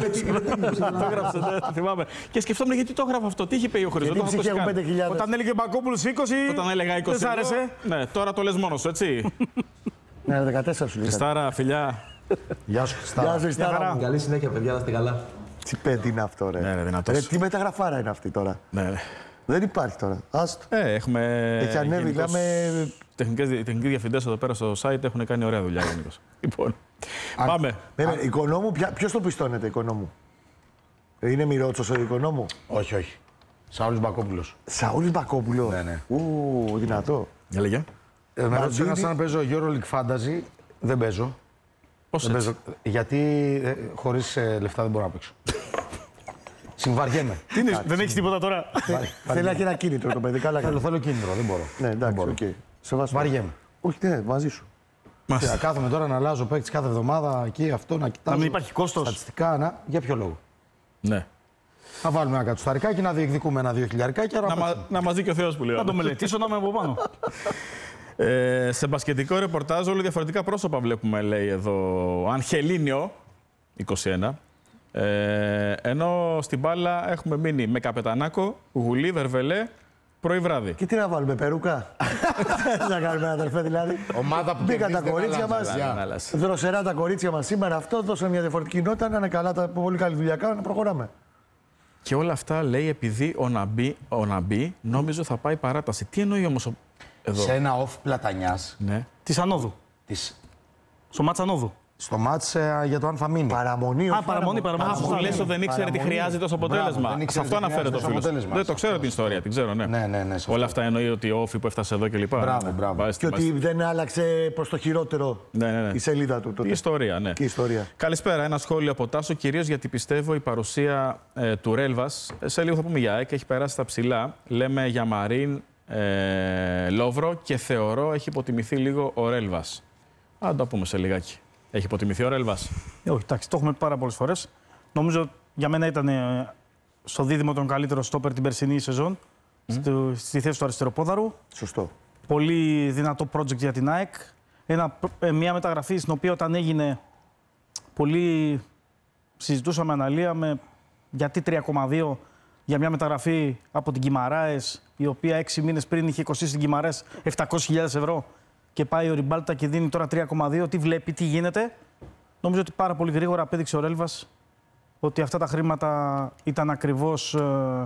[SPEAKER 2] Το έγραψε, δεν θυμάμαι. Και σκεφτόμουν γιατί το έγραφε αυτό. Τι είχε πει ο Χρήστος.
[SPEAKER 1] Γιατί ψυχή έχουν πέντε χιλιάδες.
[SPEAKER 3] Όταν έλεγε Μπακόπουλος είκοσι.
[SPEAKER 2] Όταν έλεγα είκοσι.
[SPEAKER 3] Δεν σ' άρεσε.
[SPEAKER 2] Ναι, τώρα το λες μόνος σου, έτσι.
[SPEAKER 1] Ναι, δεκατέσσερα σου λέει.
[SPEAKER 2] Χριστάρα, φιλιά.
[SPEAKER 8] Γεια σου, Χριστάρα.
[SPEAKER 1] Γεια σου, Χριστάρα.
[SPEAKER 7] Καλή συνέχεια, παιδιά, να είστε καλά.
[SPEAKER 1] Τι παιδί είναι αυτό, ρε.
[SPEAKER 2] Ναι, ρε, δυνατός.
[SPEAKER 1] Ρε, τι μεταγραφάρα είναι αυτή τώρα.
[SPEAKER 2] Ναι, ναι.
[SPEAKER 1] Δεν υπάρχει τώρα. Άστο.
[SPEAKER 2] Ε, έχουμε.
[SPEAKER 1] Έχει ανέβει,
[SPEAKER 2] γενικώς,
[SPEAKER 1] μιλάμε.
[SPEAKER 2] Τεχνικές, τεχνικοί διευθυντές εδώ πέρα στο site έχουν κάνει ωραία δουλειά γενικώς. Λοιπόν. Πάμε.
[SPEAKER 1] Ναι, Οικονόμου, ποιος το πιστώνεται, Οικονόμου. Είναι Μιρότσος ο Οικονόμου.
[SPEAKER 8] Όχι, όχι. Σαούλης Μπακόπουλος.
[SPEAKER 1] Σαούλης Μπακόπουλο.
[SPEAKER 8] Ναι, ναι.
[SPEAKER 1] Ου, δυνατό.
[SPEAKER 2] Για λέγε.
[SPEAKER 8] Ε, με ρώτησε ένας αν παίζω EuroLeague Fantasy. Δεν παίζω.
[SPEAKER 2] Πώς
[SPEAKER 8] Δεν
[SPEAKER 2] έτσι?
[SPEAKER 8] παίζω. Γιατί ε, χωρίς ε, λεφτά δεν μπορώ να παίξω. Συμβαριέμαι.
[SPEAKER 3] Τι είναι, δεν έχεις τίποτα τώρα.
[SPEAKER 1] Θέλει να έχει ένα κίνητρο το παιδί. Καλά,
[SPEAKER 8] Θέλω,
[SPEAKER 1] καλά.
[SPEAKER 8] θέλω κίνητρο, δεν μπορώ.
[SPEAKER 1] Ναι, εντάξει, οκ. Σεβασμό.
[SPEAKER 8] Βαριέμαι.
[SPEAKER 1] Όχι, ναι, μαζί σου.
[SPEAKER 8] Να κάθομαι τώρα να αλλάζω παίκτης κάθε εβδομάδα εκεί, αυτό να κοιτάζω.
[SPEAKER 3] Να μην υπάρχει κόστος.
[SPEAKER 8] Στατιστικά, να... για ποιο λόγο.
[SPEAKER 2] Ναι.
[SPEAKER 8] Να βάλουμε ένα κατουσταρικάκι, να διεκδικούμε ένα δύο χιλιαρικάκι.
[SPEAKER 2] Να, μα, να μας δει και ο Θεός που λέω.
[SPEAKER 3] Να το μελετήσω να είμαι από πάνω.
[SPEAKER 2] Ε, σε μπασκετικό ρεπορτάζ, όλοι διαφορετικά πρόσωπα βλέπουμε, λέει εδώ. Αγχελίνιο, είκοσι ένα. Ε, ενώ στην μπάλα έχουμε μείνει με Καπετανάκο, Γουλή, Βερβελέ, πρωί βράδυ.
[SPEAKER 1] Και τι να βάλουμε, περούκα. Τι να κάνουμε, αδερφέ, δηλαδή.
[SPEAKER 8] Ομάδα που
[SPEAKER 1] μπήκαν τα
[SPEAKER 8] κερδίζει,
[SPEAKER 1] κορίτσια
[SPEAKER 8] δεν
[SPEAKER 1] μας.
[SPEAKER 8] αλλάζει.
[SPEAKER 1] Δροσερά τα κορίτσια μας σήμερα. Αυτό δώσαμε μια διαφορετική νότα. Να είναι καλά, τα πολύ καλή δουλειά κάνουν, να προχωράμε.
[SPEAKER 2] Και όλα αυτά λέει επειδή ο Ναμπί, ο Ναμπί νόμιζε θα πάει παράταση. Τι εννοεί όμως ο... εδώ.
[SPEAKER 8] Σε ένα off Πλατανιάς.
[SPEAKER 2] Ναι.
[SPEAKER 3] Της Ανόδου.
[SPEAKER 8] Της...
[SPEAKER 3] Στο μάτς Ανόδου.
[SPEAKER 8] Στο μάτς ε, για το αν θα μείνει.
[SPEAKER 1] Παραμονή,
[SPEAKER 3] Α,
[SPEAKER 1] όχι
[SPEAKER 3] παραμονή, παραμονή.
[SPEAKER 2] Α, που λες ότι δεν ήξερε τι χρειάζεται ως αποτέλεσμα.
[SPEAKER 8] Μπράβο, δεν
[SPEAKER 2] Σε
[SPEAKER 8] ήξερε
[SPEAKER 2] αυτό
[SPEAKER 8] τι
[SPEAKER 2] αναφέρεται ο
[SPEAKER 8] χρειάζεται ως
[SPEAKER 2] φίλος.
[SPEAKER 8] αποτέλεσμα.
[SPEAKER 2] Δεν το ξέρω την ιστορία, την ξέρω, ναι.
[SPEAKER 8] Ναι, ναι, ναι. σε
[SPEAKER 2] Όλα
[SPEAKER 8] αυτό.
[SPEAKER 2] αυτά εννοεί ότι ο Όφη που έφτασε εδώ κλπ.
[SPEAKER 8] Μπράβο, μπράβο.
[SPEAKER 1] Και ότι δεν άλλαξε προς το χειρότερο
[SPEAKER 2] Ναι, ναι, ναι.
[SPEAKER 1] η σελίδα του. Τότε.
[SPEAKER 2] Η ιστορία, ναι.
[SPEAKER 1] Και η ιστορία.
[SPEAKER 2] Καλησπέρα. Ένα σχόλιο από Τάσο, κυρίως γιατί πιστεύω η παρουσία ε, του Ρέλβας, σε λίγο θα πούμε για ΑΕΚ, έχει περάσει στα ψηλά. Λέμε για Μαρίν ε, Λόβρο και θεωρώ έχει υποτιμηθεί λίγο ο Ρέλβας. Αν το πούμε σε λιγάκι. Έχει υποτιμηθεί ο Ρέλβας.
[SPEAKER 3] Ε, όχι, εντάξει, το έχουμε πει πάρα πολλές φορές. Νομίζω για μένα ήταν ε, στο δίδυμο τον καλύτερο στόπερ την περσινή σεζόν, mm. στο, στη θέση του αριστεροπόδαρου.
[SPEAKER 1] Σωστό.
[SPEAKER 3] Πολύ δυνατό project για την ΑΕΚ. Ένα, ε, μια μεταγραφή στην οποία όταν έγινε πολύ συζητούσαμε, αναλύαμε γιατί τρία κόμμα δύο για μια μεταγραφή από την Κιμαράες, η οποία έξι μήνες πριν είχε κοστίσει την Κιμαράες επτακόσιες χιλιάδες ευρώ και πάει ο Ριμπάλτα και δίνει τώρα τρία κόμμα δύο. Τι βλέπει, τι γίνεται. Νομίζω ότι πάρα πολύ γρήγορα απέδειξε ο Ρέλβας ότι αυτά τα χρήματα ήταν ακριβώς. Ε,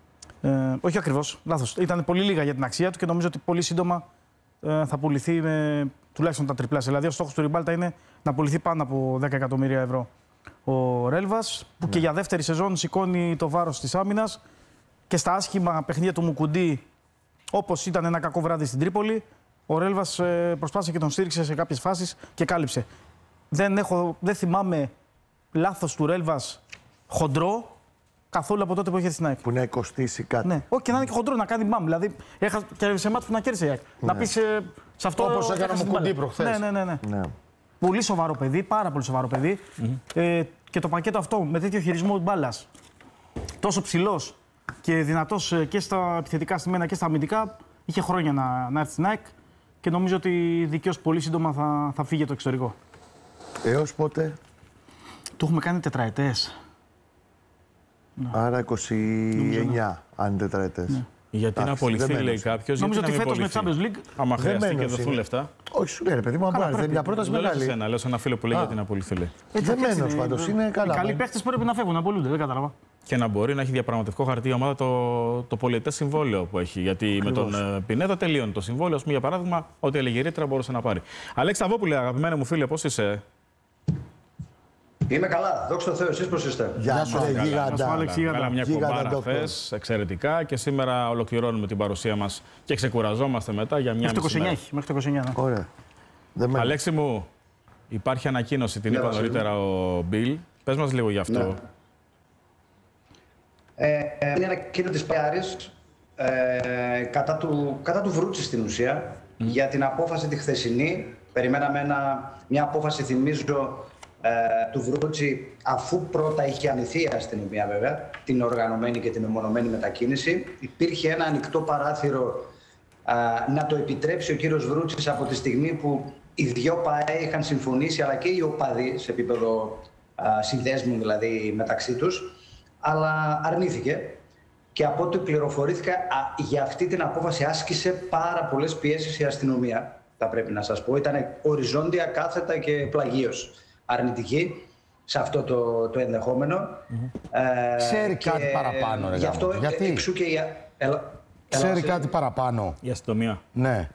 [SPEAKER 3] ε, όχι ακριβώς, λάθος. Ήταν πολύ λίγα για την αξία του και νομίζω ότι πολύ σύντομα ε, θα πουληθεί με τουλάχιστον τα τριπλάσια. Δηλαδή, ο στόχος του Ριμπάλτα είναι να πουληθεί πάνω από δέκα εκατομμύρια ευρώ ο Ρέλβας, που ναι. και για δεύτερη σεζόν σηκώνει το βάρος της άμυνας και στα άσχημα παιχνίδια του Μουκουντή, όπως ήταν ένα κακό βράδυ στην Τρίπολη, ο Ρέλβας ε, προσπάθησε και τον στήριξε σε κάποιες φάσεις και κάλυψε. Δεν, έχω, δεν θυμάμαι λάθος του Ρέλβας χοντρό καθόλου από τότε που είχε στην ΑΕΚ.
[SPEAKER 1] Που να κοστίσει κάτι.
[SPEAKER 3] Ναι, όχι και να είναι και χοντρό, να κάνει μπαμ. Δηλαδή, έχα, και σε μάτς που να κέρδισε η ΑΕΚ. Ναι. Να πει ε, σε αυτό.
[SPEAKER 8] Όπως έκανε ο Μουκουντή προχθές.
[SPEAKER 3] Ναι, ναι, ναι, ναι.
[SPEAKER 1] Ναι.
[SPEAKER 3] Πολύ σοβαρό παιδί, πάρα πολύ σοβαρό παιδί. Mm-hmm. Ε, και το πακέτο αυτό με τέτοιο χειρισμό μπάλας, τόσο ψηλός και δυνατός και στα επιθετικά στημένα και στα αμυντικά, Είχε χρόνια να, να έρθει στην ΑΕΚ και νομίζω ότι δικαίως πολύ σύντομα θα, θα φύγει το εξωτερικό.
[SPEAKER 1] Έως πότε?
[SPEAKER 3] Του έχουμε κάνει τετραετές.
[SPEAKER 1] Άρα είκοσι εννιά, ναι. Αν τετραετές. Ναι.
[SPEAKER 2] Γιατί να απολυθεί, λέει κάποιος.
[SPEAKER 3] Νομίζω ότι φέτος με Champions League.
[SPEAKER 2] Άμα χρειαστεί και δοθούν λεφτά.
[SPEAKER 1] Όχι, σου λέει, παιδί μου, απλά είναι μια πρόταση μεγάλη.
[SPEAKER 2] Δεν λέω σε ένα φίλο που λέει γιατί να απολυθεί.
[SPEAKER 1] Δεμένος πάντως, είναι καλά.
[SPEAKER 3] Οι καλοί παίχτες πρέπει να φεύγουν, να απολούνται, δεν κατάλαβα.
[SPEAKER 2] Και να μπορεί να έχει διαπραγματευτικό χαρτί η ομάδα το, το πολιετές συμβόλαιο που έχει. Γιατί ακριβώς. Με τον Πινέδα τελείωνε το συμβόλαιο. Ας πούμε, για παράδειγμα, ό,τι έλεγε η ρήτρα μπορούσε να πάρει. Αλέξη Σταβόπουλε, αγαπημένο μου φίλε, πώς είσαι?
[SPEAKER 9] Είμαι καλά, δόξα τω Θεώ, εσείς πώς είστε?
[SPEAKER 1] Γεια σου, γίγαντα.
[SPEAKER 2] Καλά, μια κομπάρα χθες, εξαιρετικά. Και σήμερα ολοκληρώνουμε την παρουσία μας και ξεκουραζόμαστε μετά για μια μισή μέρα.
[SPEAKER 3] Μέχρι το είκοσι εννιά, ναι.
[SPEAKER 1] Ωραία.
[SPEAKER 2] Αλέξη μου, υπάρχει ανακοίνωση, την είπα νωρίτερα ο Μπιλ. Πες μας λίγο γι' αυτό.
[SPEAKER 9] Ναι. Ε, είναι ανακοίνωση της Πάρης ε, κατά, του, κατά του Βρούτση στην ουσία, mm. για την απόφαση τη χθεσινή. Περιμέναμε ένα, μια απόφαση, θυμίζω, ε, του Βρούτση, αφού πρώτα είχε αρνηθεί η αστυνομία βέβαια την οργανωμένη και την μεμονωμένη μετακίνηση. Υπήρχε ένα ανοιχτό παράθυρο ε, να το επιτρέψει ο κύριος Βρούτσης από τη στιγμή που οι δυο ΠΑΕ είχαν συμφωνήσει, αλλά και οι οπαδοί σε επίπεδο ε, συνδέσμου δηλαδή μεταξύ τους, αλλά αρνήθηκε. Και από ό,τι πληροφορήθηκα, α, για αυτή την απόφαση άσκησε πάρα πολλές πιέσεις η αστυνομία, θα πρέπει να σας πω. Ήταν οριζόντια, κάθετα και πλαγίως αρνητική σε αυτό το, το ενδεχόμενο.
[SPEAKER 8] Mm-hmm. ε,
[SPEAKER 4] Ξέρει κάτι παραπάνω, ρε.
[SPEAKER 9] Γι' αυτό
[SPEAKER 4] γιατί?
[SPEAKER 9] εξού και η... Ελα...
[SPEAKER 4] Ξέρει
[SPEAKER 9] Ελα...
[SPEAKER 4] κάτι παραπάνω.
[SPEAKER 2] Η αστυνομία.
[SPEAKER 4] Ναι.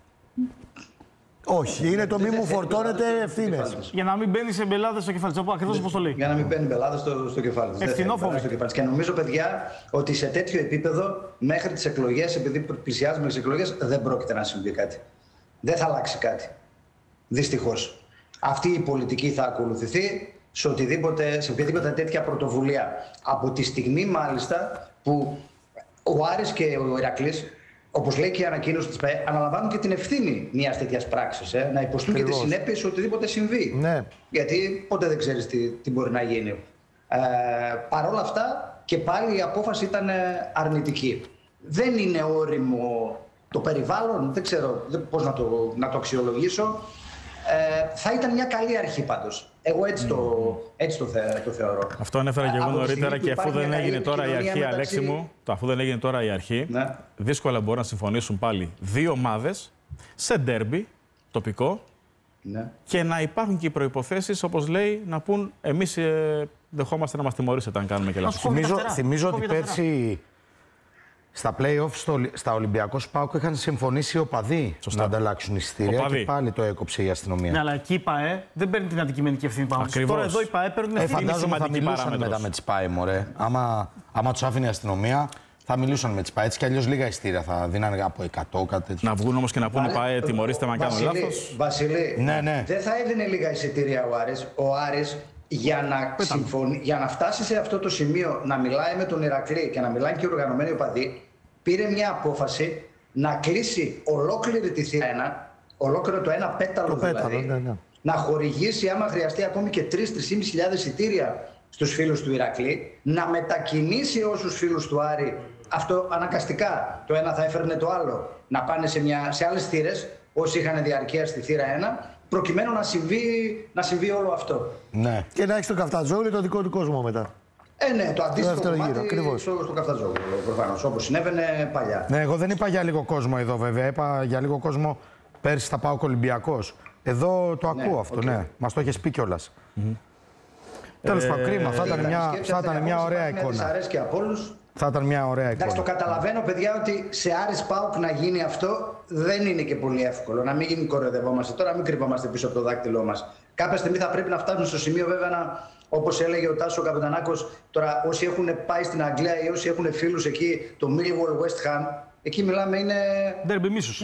[SPEAKER 1] Όχι, είναι το μη μου φορτώνετε ευθύνες.
[SPEAKER 3] Για να μην μπαίνει σε μπελάδες στο κεφάλι της. Ακριβώς όπως το λέει.
[SPEAKER 9] Για να μην μπαίνει μπελάδες στο, στο κεφάλι της.
[SPEAKER 3] Ευθυνόφοβη.
[SPEAKER 9] Και νομίζω, παιδιά, ότι σε τέτοιο επίπεδο μέχρι τις εκλογές, επειδή πλησιάζουμε τις εκλογές, δεν πρόκειται να συμβεί κάτι. Δεν θα αλλάξει κάτι. Δυστυχώς. Αυτή η πολιτική θα ακολουθηθεί σε, οτιδήποτε, σε οποιαδήποτε τέτοια πρωτοβουλία. Από τη στιγμή, μάλιστα, που ο Άρης και ο Ηρακλής, όπως λέει και η ανακοίνωση της ΠΑΕ, αναλαμβάνουν και την ευθύνη μιας τέτοιας πράξης. Ε, να υποστούν και τις συνέπειες σε οτιδήποτε συμβεί.
[SPEAKER 1] Ναι.
[SPEAKER 9] Γιατί ποτέ δεν ξέρεις τι, τι μπορεί να γίνει. Ε, Παρ' όλα αυτά, και πάλι η απόφαση ήταν αρνητική. Δεν είναι όριμο το περιβάλλον, δεν ξέρω πώς να το, να το αξιολογήσω. Ε, θα ήταν μια καλή αρχή πάντως. Εγώ έτσι, mm. το, έτσι το, θε, το θεωρώ.
[SPEAKER 2] Αυτό ανέφερα και εγώ νωρίτερα και αφού δεν έγινε τώρα η αρχή, μεταξύ... Αλέξη μου, το αφού δεν έγινε τώρα η αρχή, ναι. δύσκολα μπορούν να συμφωνήσουν πάλι δύο ομάδες σε ντέρμπι τοπικό, ναι. και να υπάρχουν και οι προϋποθέσεις, όπως λέει, να πούν εμείς ε, δεχόμαστε να μας τιμωρήσετε αν κάνουμε και λάθος.
[SPEAKER 4] Θυμίζω, θυμίζω ότι πέρσι στα play-off στο, στα Ολυμπιακό ΣΠΑΟΚ είχαν συμφωνήσει οι οπαδοί να ανταλλάξουν εισιτήρια και πάλι το έκοψε η αστυνομία.
[SPEAKER 3] Ναι, αλλά εκεί η ΠΑΕ δεν παίρνει την αντικειμενική ευθύνη πάνω. Τώρα εδώ η ΠΑΕ παίρνει την ευθύνη.
[SPEAKER 4] Ε, φαντάζομαι θα μιλούσαν μετά με τις ΠΑΕ, μωρέ. Άμα, άμα τους άφηνε η αστυνομία, θα μιλούσαν με τις ΠΑΕ. Έτσι κι αλλιώς λίγα εισιτήρια θα δίνανε από εκατό, κάτι τέτοιο.
[SPEAKER 2] Να βγουν όμως και να πούνε ΠΑΕ, τιμωρήστε με αν κάνω λάθος.
[SPEAKER 9] Βασιλή,
[SPEAKER 4] ναι, ναι.
[SPEAKER 9] δεν θα έδινε λίγα εισιτήρια ο Άρης. Ο Άρης για να, συμφωνεί, για να φτάσει σε αυτό το σημείο να μιλάει με τον Ηρακλή και να μιλάνε και οι οργανωμένοι οπαδοί, πήρε μια απόφαση να κλείσει ολόκληρη τη θύρα ένα, ολόκληρο το ένα πέταλο δηλαδή, πέταλο, ναι, ναι. να χορηγήσει άμα χρειαστεί ακόμη και τρεις με τρεις χιλιάδες πεντακόσια εισιτήρια στους φίλους του Ηρακλή, να μετακινήσει όσους φίλους του Άρη, αυτό αναγκαστικά, το ένα θα έφερνε το άλλο, να πάνε σε, μια, σε άλλες θύρες, όσοι είχαν διαρκεία στη θύρα ένα, προκειμένου να συμβεί, να συμβεί όλο αυτό.
[SPEAKER 1] Ναι. Και να έχει τον Καφτατζόγλου το δικό του κόσμο μετά.
[SPEAKER 9] Ε, ναι, το αντίστοιχο κομμάτι γύρω, στο, στο Καφτατζόγλου, προφανώς, όπως συνέβαινε παλιά.
[SPEAKER 4] Ναι, εγώ δεν είπα για λίγο κόσμο εδώ βέβαια, είπα για λίγο κόσμο πέρσι θα πάω Ολυμπιακός. Εδώ το ακούω ναι, αυτό, okay. ναι, μας το έχεις πει κιόλας. Mm-hmm. Τέλος πάντων, ε, κρίμα, θα ήταν μια, θα ήταν μια ωραία εικόνα. Θα ήταν μια ωραία εικόνα.
[SPEAKER 9] Εντάξει, το καταλαβαίνω, παιδιά, ότι σε Άρης ΠΑΟΚ να γίνει αυτό δεν είναι και πολύ εύκολο. Να μην γίνει κοροϊδευόμαστε τώρα, μην κρυβόμαστε πίσω από το δάκτυλό μας. Κάποια στιγμή θα πρέπει να φτάσουμε στο σημείο, βέβαια, να, όπως έλεγε ο Τάσος ο Καπετανάκος, τώρα όσοι έχουν πάει στην Αγγλία ή όσοι έχουν φίλους εκεί, το Millwall West Ham, εκεί μιλάμε είναι.
[SPEAKER 3] Ντέρμπι μίσους.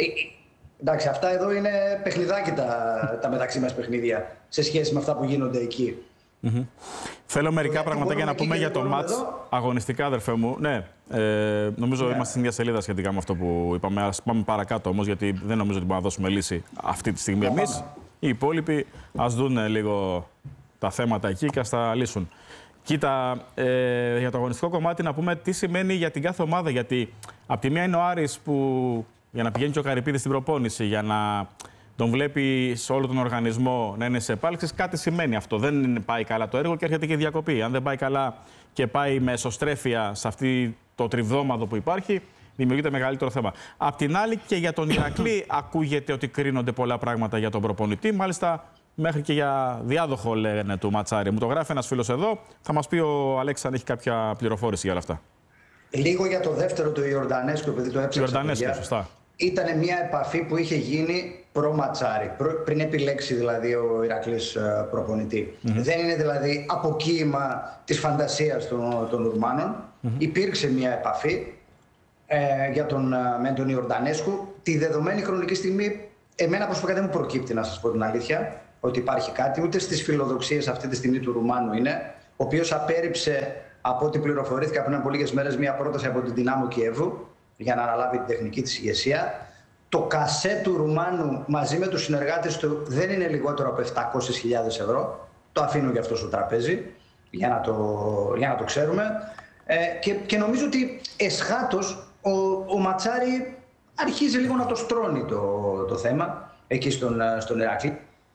[SPEAKER 9] Εντάξει, αυτά εδώ είναι παιχνιδάκι τα, τα μεταξύ μας παιχνίδια σε σχέση με αυτά που γίνονται εκεί.
[SPEAKER 2] Mm-hmm. Θέλω μερικά πραγματάκια να πούμε για το μάτς αγωνιστικά, αδερφέ μου. Ναι, ε, νομίζω yeah. είμαστε στην ίδια σελίδα σχετικά με αυτό που είπαμε. Ας πάμε παρακάτω όμως, γιατί δεν νομίζω ότι μπορούμε να δώσουμε λύση αυτή τη στιγμή yeah. εμείς. Οι υπόλοιποι ας δουν λίγο τα θέματα εκεί και ας τα λύσουν. Κοίτα, ε, για το αγωνιστικό κομμάτι να πούμε τι σημαίνει για την κάθε ομάδα. Γιατί Απ' τη μία είναι ο Άρης που για να πηγαίνει και ο Καρυπίδης στην προπόνηση, για να τον βλέπει σε όλο τον οργανισμό να είναι σε επάλξεις, κάτι σημαίνει αυτό. Δεν πάει καλά το έργο και έρχεται και διακοπή. Αν δεν πάει καλά και πάει με εσωστρέφεια σε αυτή το τριβδόμαδο που υπάρχει, δημιουργείται μεγαλύτερο θέμα. Απ' την άλλη, και για τον Ηρακλή ακούγεται ότι κρίνονται πολλά πράγματα για τον προπονητή. Μάλιστα, μέχρι και για διάδοχο λένε του Ματσάρη. Μου το γράφει ένας φίλος εδώ. Θα μας πει ο Αλέξης αν έχει κάποια πληροφόρηση για όλα αυτά.
[SPEAKER 9] Λίγο για το δεύτερο του Ιορδανέσκου, επειδή το έψαξα.
[SPEAKER 2] Ιορδανέσκου, σωστά.
[SPEAKER 9] Ήταν μια επαφή που είχε γίνει προ-Ματσάρη, πριν επιλέξει δηλαδή ο Ηρακλής προπονητή. Mm-hmm. Δεν είναι δηλαδή αποκοίημα της φαντασίας των, των Ουρμάνων. Mm-hmm. Υπήρξε μια επαφή ε, για τον, με τον Ιορδανέσκου. Τη δεδομένη χρονική στιγμή, εμένα προσωπικά δεν μου προκύπτει, να σας πω την αλήθεια, ότι υπάρχει κάτι, ούτε στις φιλοδοξίες αυτή τη στιγμή του Ρουμάνου είναι, ο οποίος απέρριψε, από ό,τι πληροφορήθηκα πριν από λίγες μέρες, μια πρόταση από την Δυνάμο Κιέβου για να αναλάβει την τεχνική της ηγεσία. Το κασέ του Ρουμάνου μαζί με τους συνεργάτες του δεν είναι λιγότερο από επτακόσιες χιλιάδες ευρώ. Το αφήνω για αυτό στο τραπέζι, για να το, για να το ξέρουμε. Ε, και, και νομίζω ότι εσχάτως ο, ο Ματσάρη αρχίζει λίγο να το στρώνει το, το θέμα εκεί στον, στον Ηρακλή.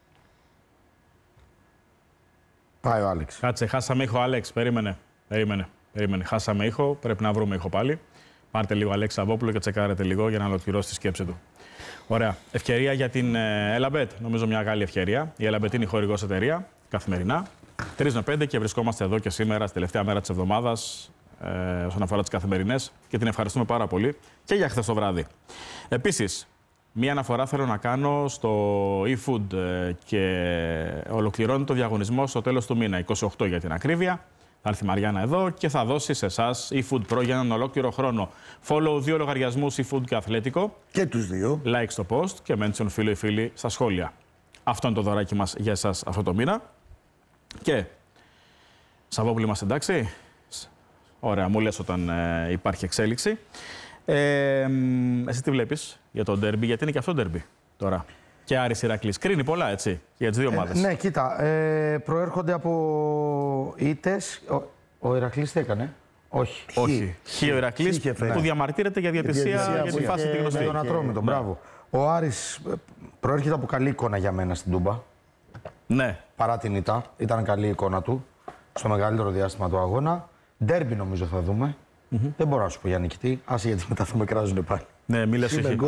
[SPEAKER 8] Πάει ο Άλεξ.
[SPEAKER 2] Κάτσε, χάσαμε ήχο, Άλεξ. Περίμενε. Περίμενε. Περίμενε. Χάσαμε ήχο. Πρέπει να βρούμε ήχο πάλι. Πάρτε λίγο Αλέξη Σαββόπουλο και τσεκάρετε λίγο για να ολοκληρώσει τη σκέψη του. Ωραία. Ευκαιρία για την Ελαμπέτ. Νομίζω μια μεγάλη ευκαιρία. Η Ελαμπέτ είναι η χορηγός εταιρεία καθημερινά. τρεις με πέντε και βρισκόμαστε εδώ και σήμερα, στη τελευταία μέρα της εβδομάδας, ε, όσον αφορά τις καθημερινές. Και την ευχαριστούμε πάρα πολύ και για χθες το βράδυ. Επίσης, μία αναφορά θέλω να κάνω στο eFood και ολοκληρώνει το διαγωνισμό στο τέλος του μήνα, είκοσι οκτώ για την ακρίβεια. Θα έρθει η Μαριάννα εδώ και θα δώσει σε εσάς eFood Pro για έναν ολόκληρο χρόνο. Follow δύο λογαριασμούς eFood και Αθλέτικο.
[SPEAKER 1] Και τους δύο.
[SPEAKER 2] Like στο post και mention φίλο ή φίλοι στα σχόλια. Αυτό είναι το δωράκι μας για εσάς αυτό το μήνα. Και, Σαββόπουλοι, είμαστε εντάξει. Ωραία, μου λες όταν ε, υπάρχει εξέλιξη. Ε, εσύ τι βλέπεις για το ντέρμπι, γιατί είναι και αυτό ντέρμπι τώρα. Και Άρης Ηρακλής. Κρίνει πολλά, έτσι, για τις δύο ομάδες.
[SPEAKER 4] Ε, ναι, κοίτα, ε, προέρχονται από ήττες. Ο, ο Ηρακλής τι έκανε? Όχι.
[SPEAKER 2] Όχι. Χ ο Ηρακλής που διαμαρτύρεται για διατησία για τη φάση τη γνωστή.
[SPEAKER 4] Με τον Ατρόμητο, μπράβο. Ο Άρης προέρχεται από καλή εικόνα για μένα στην Τούμπα.
[SPEAKER 2] Ναι.
[SPEAKER 4] Παρά την ήττα. Ήταν καλή η εικόνα του στο μεγαλύτερο διάστημα του αγώνα. Ντέρμπι νομίζω θα δούμε. Mm-hmm. Δεν μπορώ να σου πω για νικητή. Άσε, γιατί μετά θα με κράζουν πάλι.
[SPEAKER 2] Ναι, μίλες όχι.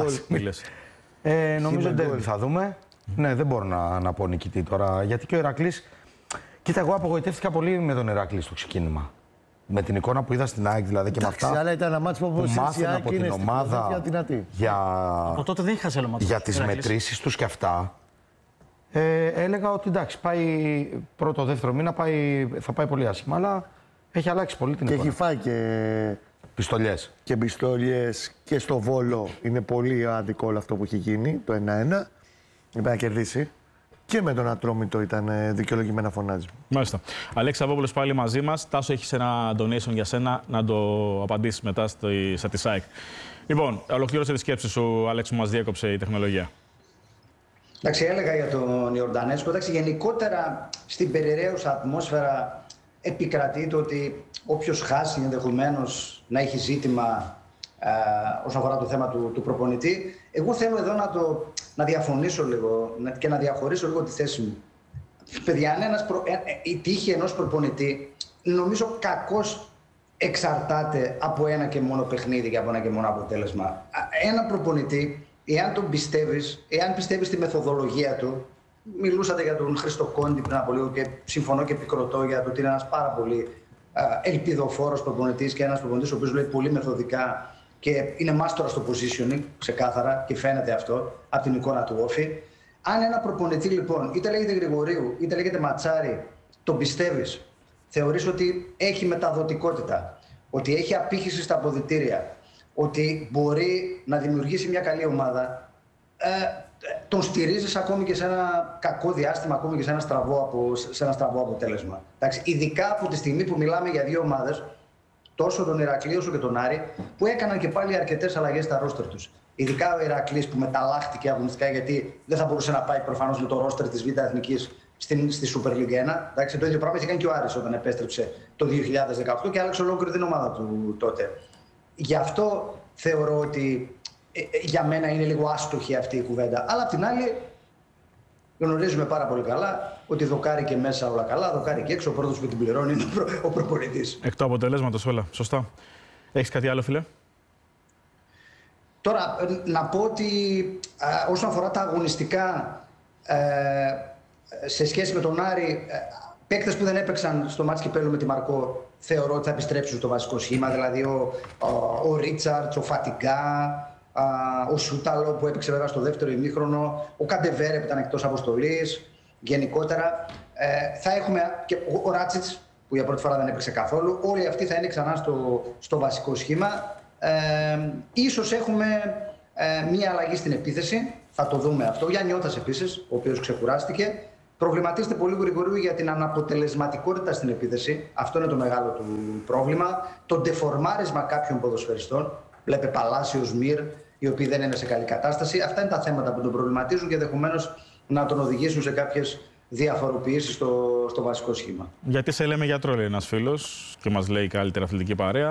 [SPEAKER 4] Ε, νομίζω ντέρμπι θα δούμε. Mm-hmm. Ναι, δεν μπορώ να, να πω νικητή τώρα. Γιατί και ο Ηρακλής. Κοίτα, εγώ απογοητεύτηκα πολύ με τον Ηρακλή στο ξεκίνημα. Με την εικόνα που είδα στην ΑΕΚ δηλαδή και
[SPEAKER 1] εντάξει,
[SPEAKER 4] με αυτά.
[SPEAKER 1] Αλλά ήταν ένα μάτσο που
[SPEAKER 4] μάθαινα από την ομάδα για,
[SPEAKER 3] από τότε δεν είχα άλλο μάτσο.
[SPEAKER 4] Για τις μετρήσεις τους και αυτά. Ε, έλεγα ότι εντάξει, πάει πρώτο, δεύτερο μήνα πάει, θα πάει πολύ άσχημα, αλλά έχει αλλάξει πολύ την
[SPEAKER 1] και
[SPEAKER 4] εικόνα.
[SPEAKER 1] Έχει φάει και
[SPEAKER 4] πιστολιές.
[SPEAKER 1] Και πιστολιές και στο Βόλο είναι πολύ άδικο όλο αυτό που έχει γίνει, το ένα ένα. Είπε να κερδίσει. Και με τον Ατρόμητο ήταν δικαιολογημένα να φωνάζει.
[SPEAKER 2] Μάλιστα. Αλέξη Σαββόπουλος πάλι μαζί μας. Τάσο, έχεις ένα donation για σένα να το απαντήσεις μετά στη, σε τη ΣΑΕΚ. Λοιπόν, ολοκλήρωσε τη σκέψη σου, Αλέξη, που μας διέκοψε η τεχνολογία.
[SPEAKER 9] Εντάξει, έλεγα για τον Ιορδανέσκο. Εντάξει, γενικότερα στην περιραίουσα ατμόσφαιρα επικρατεί το ότι όποιος χάσει ενδεχομένως να έχει ζήτημα ε, όσον αφορά το θέμα του, του προπονητή. Εγώ θέλω εδώ να, το, να διαφωνήσω λίγο και να διαχωρίσω λίγο τη θέση μου. Παιδιά, ένας προ, ε, ε, η τύχη ενός προπονητή νομίζω κακώς εξαρτάται από ένα και μόνο παιχνίδι και από ένα και μόνο αποτέλεσμα. Ένα προπονητή, εάν τον πιστεύεις, εάν πιστεύεις στη μεθοδολογία του, μιλούσατε για τον Χρήστο Κόντι πριν από λίγο και συμφωνώ και επικροτώ για το ότι είναι ένας πάρα πολύ ελπιδοφόρος προπονητής και ένας προπονητής ο οποίος λέει πολύ μεθοδικά και είναι μάστορας στο positioning, ξεκάθαρα, και φαίνεται αυτό από την εικόνα του όφη. Αν ένα προπονητή λοιπόν, είτε λέγεται Γρηγορίου, είτε λέγεται Ματσάρη, τον πιστεύεις, θεωρείς ότι έχει μεταδοτικότητα, ότι έχει απήχηση στα αποδυτήρια, ότι μπορεί να δημιουργήσει μια καλή ομάδα, ε, τον στηρίζεις ακόμη και σε ένα κακό διάστημα, ακόμη και σε ένα στραβό, απο, σε ένα στραβό αποτέλεσμα. Εντάξει, ειδικά από τη στιγμή που μιλάμε για δύο ομάδες, τόσο τον Ηρακλή όσο και τον Άρη, που έκαναν και πάλι αρκετές αλλαγές στα ρόστερ τους. Ειδικά ο Ηρακλής που μεταλλάχτηκε αγωνιστικά, γιατί δεν θα μπορούσε να πάει προφανώς με το ρόστερ της Β' Εθνικής στη, στη Super League ένα. Εντάξει, το ίδιο πράγμα είχε κάνει και ο Άρης όταν επέστρεψε το δύο χιλιάδες δεκαοκτώ και άλλαξε ολόκληρη την ομάδα του τότε. Γι' αυτό θεωρώ ότι ε, ε, για μένα είναι λίγο άστοχη αυτή η κουβέντα. Αλλά απ' την άλλη, γνωρίζουμε πάρα πολύ καλά ότι δοκάρει και μέσα όλα καλά, δοκάρει και έξω. Ο πρώτος που την πληρώνει είναι ο, προ, ο προπονητής.
[SPEAKER 2] Εκ του αποτελέσματος όλα. Σωστά. Έχεις κάτι άλλο, φίλε?
[SPEAKER 9] Τώρα, να πω ότι α, όσον αφορά τα αγωνιστικά, ε, σε σχέση με τον Άρη, ε, παίκτες που δεν έπαιξαν στο μάτς κυπέλλου με τη Μαρκό, θεωρώ ότι θα επιστρέψουν στο βασικό σχήμα. Δηλαδή ο, ο, ο Ρίτσαρτς, ο Φατιγκά, α, ο Σούταλο που έπαιξε βέβαια στο δεύτερο ημίχρονο, ο Καντεβέρε που ήταν εκτός αποστολής. Γενικότερα ε, θα έχουμε και ο, ο Ράτσιτς που για πρώτη φορά δεν έπαιξε καθόλου. Όλοι αυτοί θα είναι ξανά στο, στο βασικό σχήμα. Ε, ίσως έχουμε ε, μία αλλαγή στην επίθεση, θα το δούμε αυτό. Ο Γιάννιώτας επίσης, ο οποίος ξεκουράστηκε. Προβληματίζεται πολύ γρηγορού για την αναποτελεσματικότητα στην επίθεση. Αυτό είναι το μεγάλο του πρόβλημα. Το ντεφορμάρισμα κάποιων ποδοσφαιριστών. Βλέπε Παλάσιος, Μυρ, οι οποίοι δεν είναι σε καλή κατάσταση. Αυτά είναι τα θέματα που τον προβληματίζουν και ενδεχομένως να τον οδηγήσουν σε κάποιες διαφοροποιήσεις στο, στο βασικό σχήμα.
[SPEAKER 2] Γιατί σε λέμε γιατρό, λέει ένας φίλος, και μας λέει καλύτερα αθλητική παρέα.